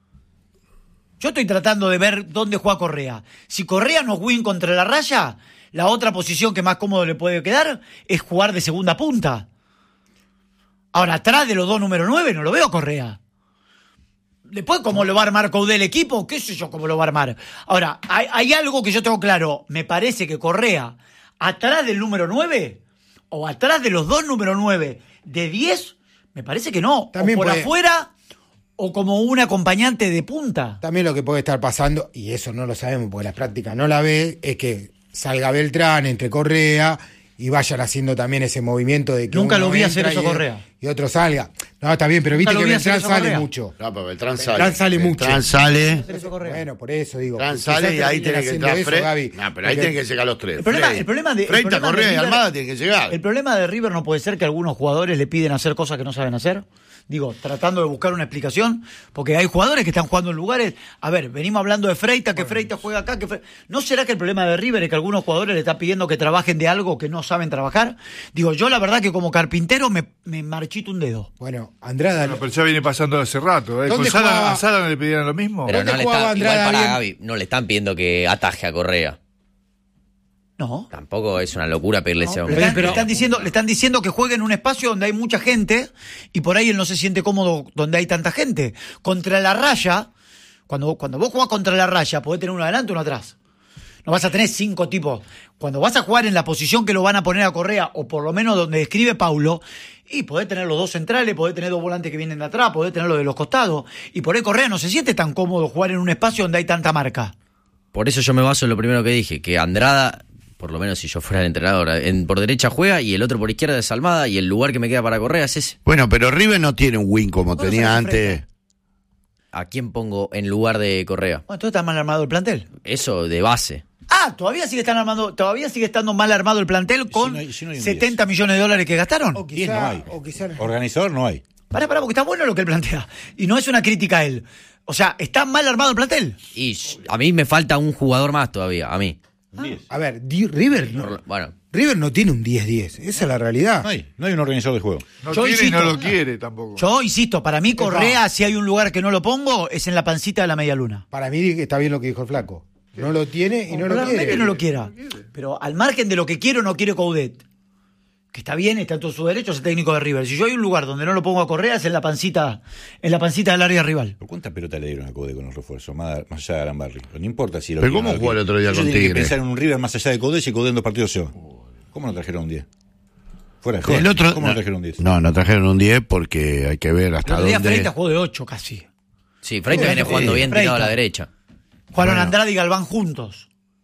yo estoy tratando de ver dónde juega Correa. Si Correa no es win contra la raya, la otra posición que más cómodo le puede quedar es jugar de segunda punta. Ahora, atrás de los dos número nueve no lo veo a Correa. Después, ¿cómo lo va a armar Coudet el equipo? ¿Qué sé yo cómo lo va a armar? Ahora, hay, hay algo que yo tengo claro. Me parece que Correa, atrás del número nueve, o atrás de los dos número nueve de diez, me parece que no. También o por puede... afuera, o como un acompañante de punta. También lo que puede estar pasando, y eso no lo sabemos porque la práctica no la ve, es que salga Beltrán entre Correa y vayan haciendo también ese movimiento de que Nunca uno lo vi entra hacer eso y, Correa. Y otro salga. No, está bien, pero Nunca viste lo que vi hacer Beltrán eso sale Correa. mucho. No, pero Beltrán sale. Beltrán sale mucho. Beltrán sale. Bueno, por eso digo. Beltrán quizás sale y ahí terminen tiene que haciendo entrar eso, Fred. Gaby. No, pero ahí Porque- tienen que llegar los tres. El problema, Fred. el problema de, el Freita, problema de Correa y River- Almada tienen que llegar. El problema de River no puede ser que algunos jugadores le piden hacer cosas que no saben hacer. Digo, tratando de buscar una explicación, porque hay jugadores que están jugando en lugares. A ver, venimos hablando de Freita, que Freita juega acá. Que Fre... ¿No será que el problema de River es que algunos jugadores le están pidiendo que trabajen de algo que no saben trabajar? Digo, yo la verdad que como carpintero me, me marchito un dedo. Bueno, Andrada. Bueno, pero ya viene pasando hace rato. ¿eh? ¿Dónde ¿Con Sala, jugaba? a Sala no le pidieron lo mismo? Pero ¿Dónde no le, jugaba está, igual Andrada para bien? Gaby, no le están pidiendo que ataje a Correa. No. Tampoco es una locura pedirle ese Le hombre. están, le están diciendo, le están diciendo que juegue en un espacio donde hay mucha gente y por ahí él no se siente cómodo donde hay tanta gente. Contra la raya, cuando, cuando vos jugás contra la raya, podés tener uno adelante y uno atrás. No vas a tener cinco tipos. Cuando vas a jugar en la posición que lo van a poner a Correa, o por lo menos donde escribe Paulo, y podés tener los dos centrales, podés tener dos volantes que vienen de atrás, podés tener los de los costados. Y por ahí Correa no se siente tan cómodo jugar en un espacio donde hay tanta marca. Por eso yo me baso en lo primero que dije, que Andrada, por lo menos si yo fuera el entrenador, en, por derecha juega y el otro por izquierda es Almada y el lugar que me queda para Correa es ese. Bueno, pero River no tiene un win como ¿Cuándo tenía sale antes. ¿A quién pongo en lugar de Correa? Bueno, entonces está mal armado el plantel. Eso de base. Ah, todavía sigue están armando, todavía sigue estando mal armado el plantel con no hay- si no hay un setenta millones de dólares que gastaron. O diez quizá, no hay. o quizá- Organizador no hay. Pará, pará, porque está bueno lo que él plantea. Y no es una crítica a él. O sea, ¿está mal armado el plantel? Y a mí me falta un jugador más todavía, a mí. A ver, Di- River no, Bueno, River no tiene un diez diez. Esa es la realidad. No hay, no hay un organizador de juego. No Yo tiene y no insisto. lo quiere tampoco. Yo insisto, para mí Correa, si hay un lugar que no lo pongo, es en la pancita de la media luna. Para mí está bien lo que dijo el flaco. No lo tiene y no lo Probablemente quiere. no lo quiera. Pero al margen de lo que quiero, no quiere Coudet. Que está bien, está en todo su derecho, es el técnico de River. Si yo hay un lugar donde no lo pongo a Correa, es en la pancita, en la pancita del área rival. ¿Pero cuántas pelotas le dieron a Code con los refuerzos? Más, más allá de Arambarri. No importa si lo ¿Pero quieren cómo o no jugó el quieren. otro día Ellos con tienen que Tigre? pensar en un River más allá de Code y Code en dos partidos se va. ¿Cómo no trajeron un diez? Fuera de joda. El otro, ¿Cómo no trajeron un diez? No, no trajeron un diez porque hay que ver El hasta otro día dónde. Freita jugó de ocho casi. sí, Freita viene jugando bien Freita. tirado a la derecha. Jugaron Bueno. Andrade y Galván juntos.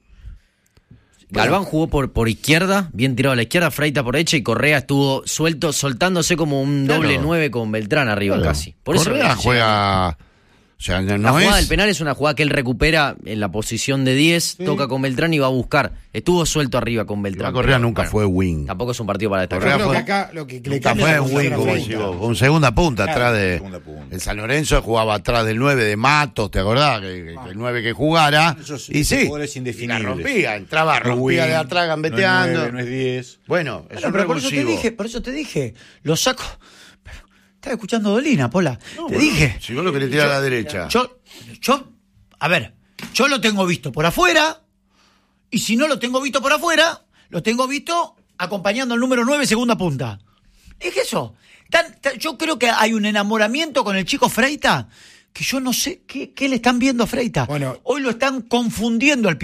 Galván jugó por, por izquierda, bien tirado a la izquierda, Freita por derecha y Correa estuvo suelto, soltándose como un Claro. doble nueve con Beltrán arriba Claro. casi. Por eso Correa sí. juega. O sea, no, La no jugada del es. penal es una jugada que él recupera en la posición de diez, toca con Beltrán y va a buscar. Estuvo suelto arriba con Beltrán. Correa pero, nunca bueno, fue wing. Tampoco es un partido para destacar. Correa Yo creo fue- que acá lo que le Nunca cambia fue la un posición wing, a como Freita. decís vos. Un segunda punta Claro, atrás de. segunda punta. El San Lorenzo jugaba atrás del nueve de Matos, ¿te acordás? Que, que- que el nueve que jugara. Esos- Y esos sí. jugadores Y la indefinibles. rompía, entraba, No es rompía wing, de atrás, No gambeteando. es nueve, no es diez. Bueno, es Bueno, un pero por eso te revulsivo. dije, por eso te dije, lo saco. Pero, estaba escuchando Dolina, Pola. No, te bueno, dije. si vos lo querés tirar a la derecha. Yo, yo, a ver, Yo lo tengo visto por afuera, y si no lo tengo visto por afuera, lo tengo visto acompañando al número nueve, segunda punta. Es eso. Tan, tan, yo creo que hay un enamoramiento con el chico Freita que yo no sé qué, qué le están viendo a Freita. Bueno, hoy lo están confundiendo al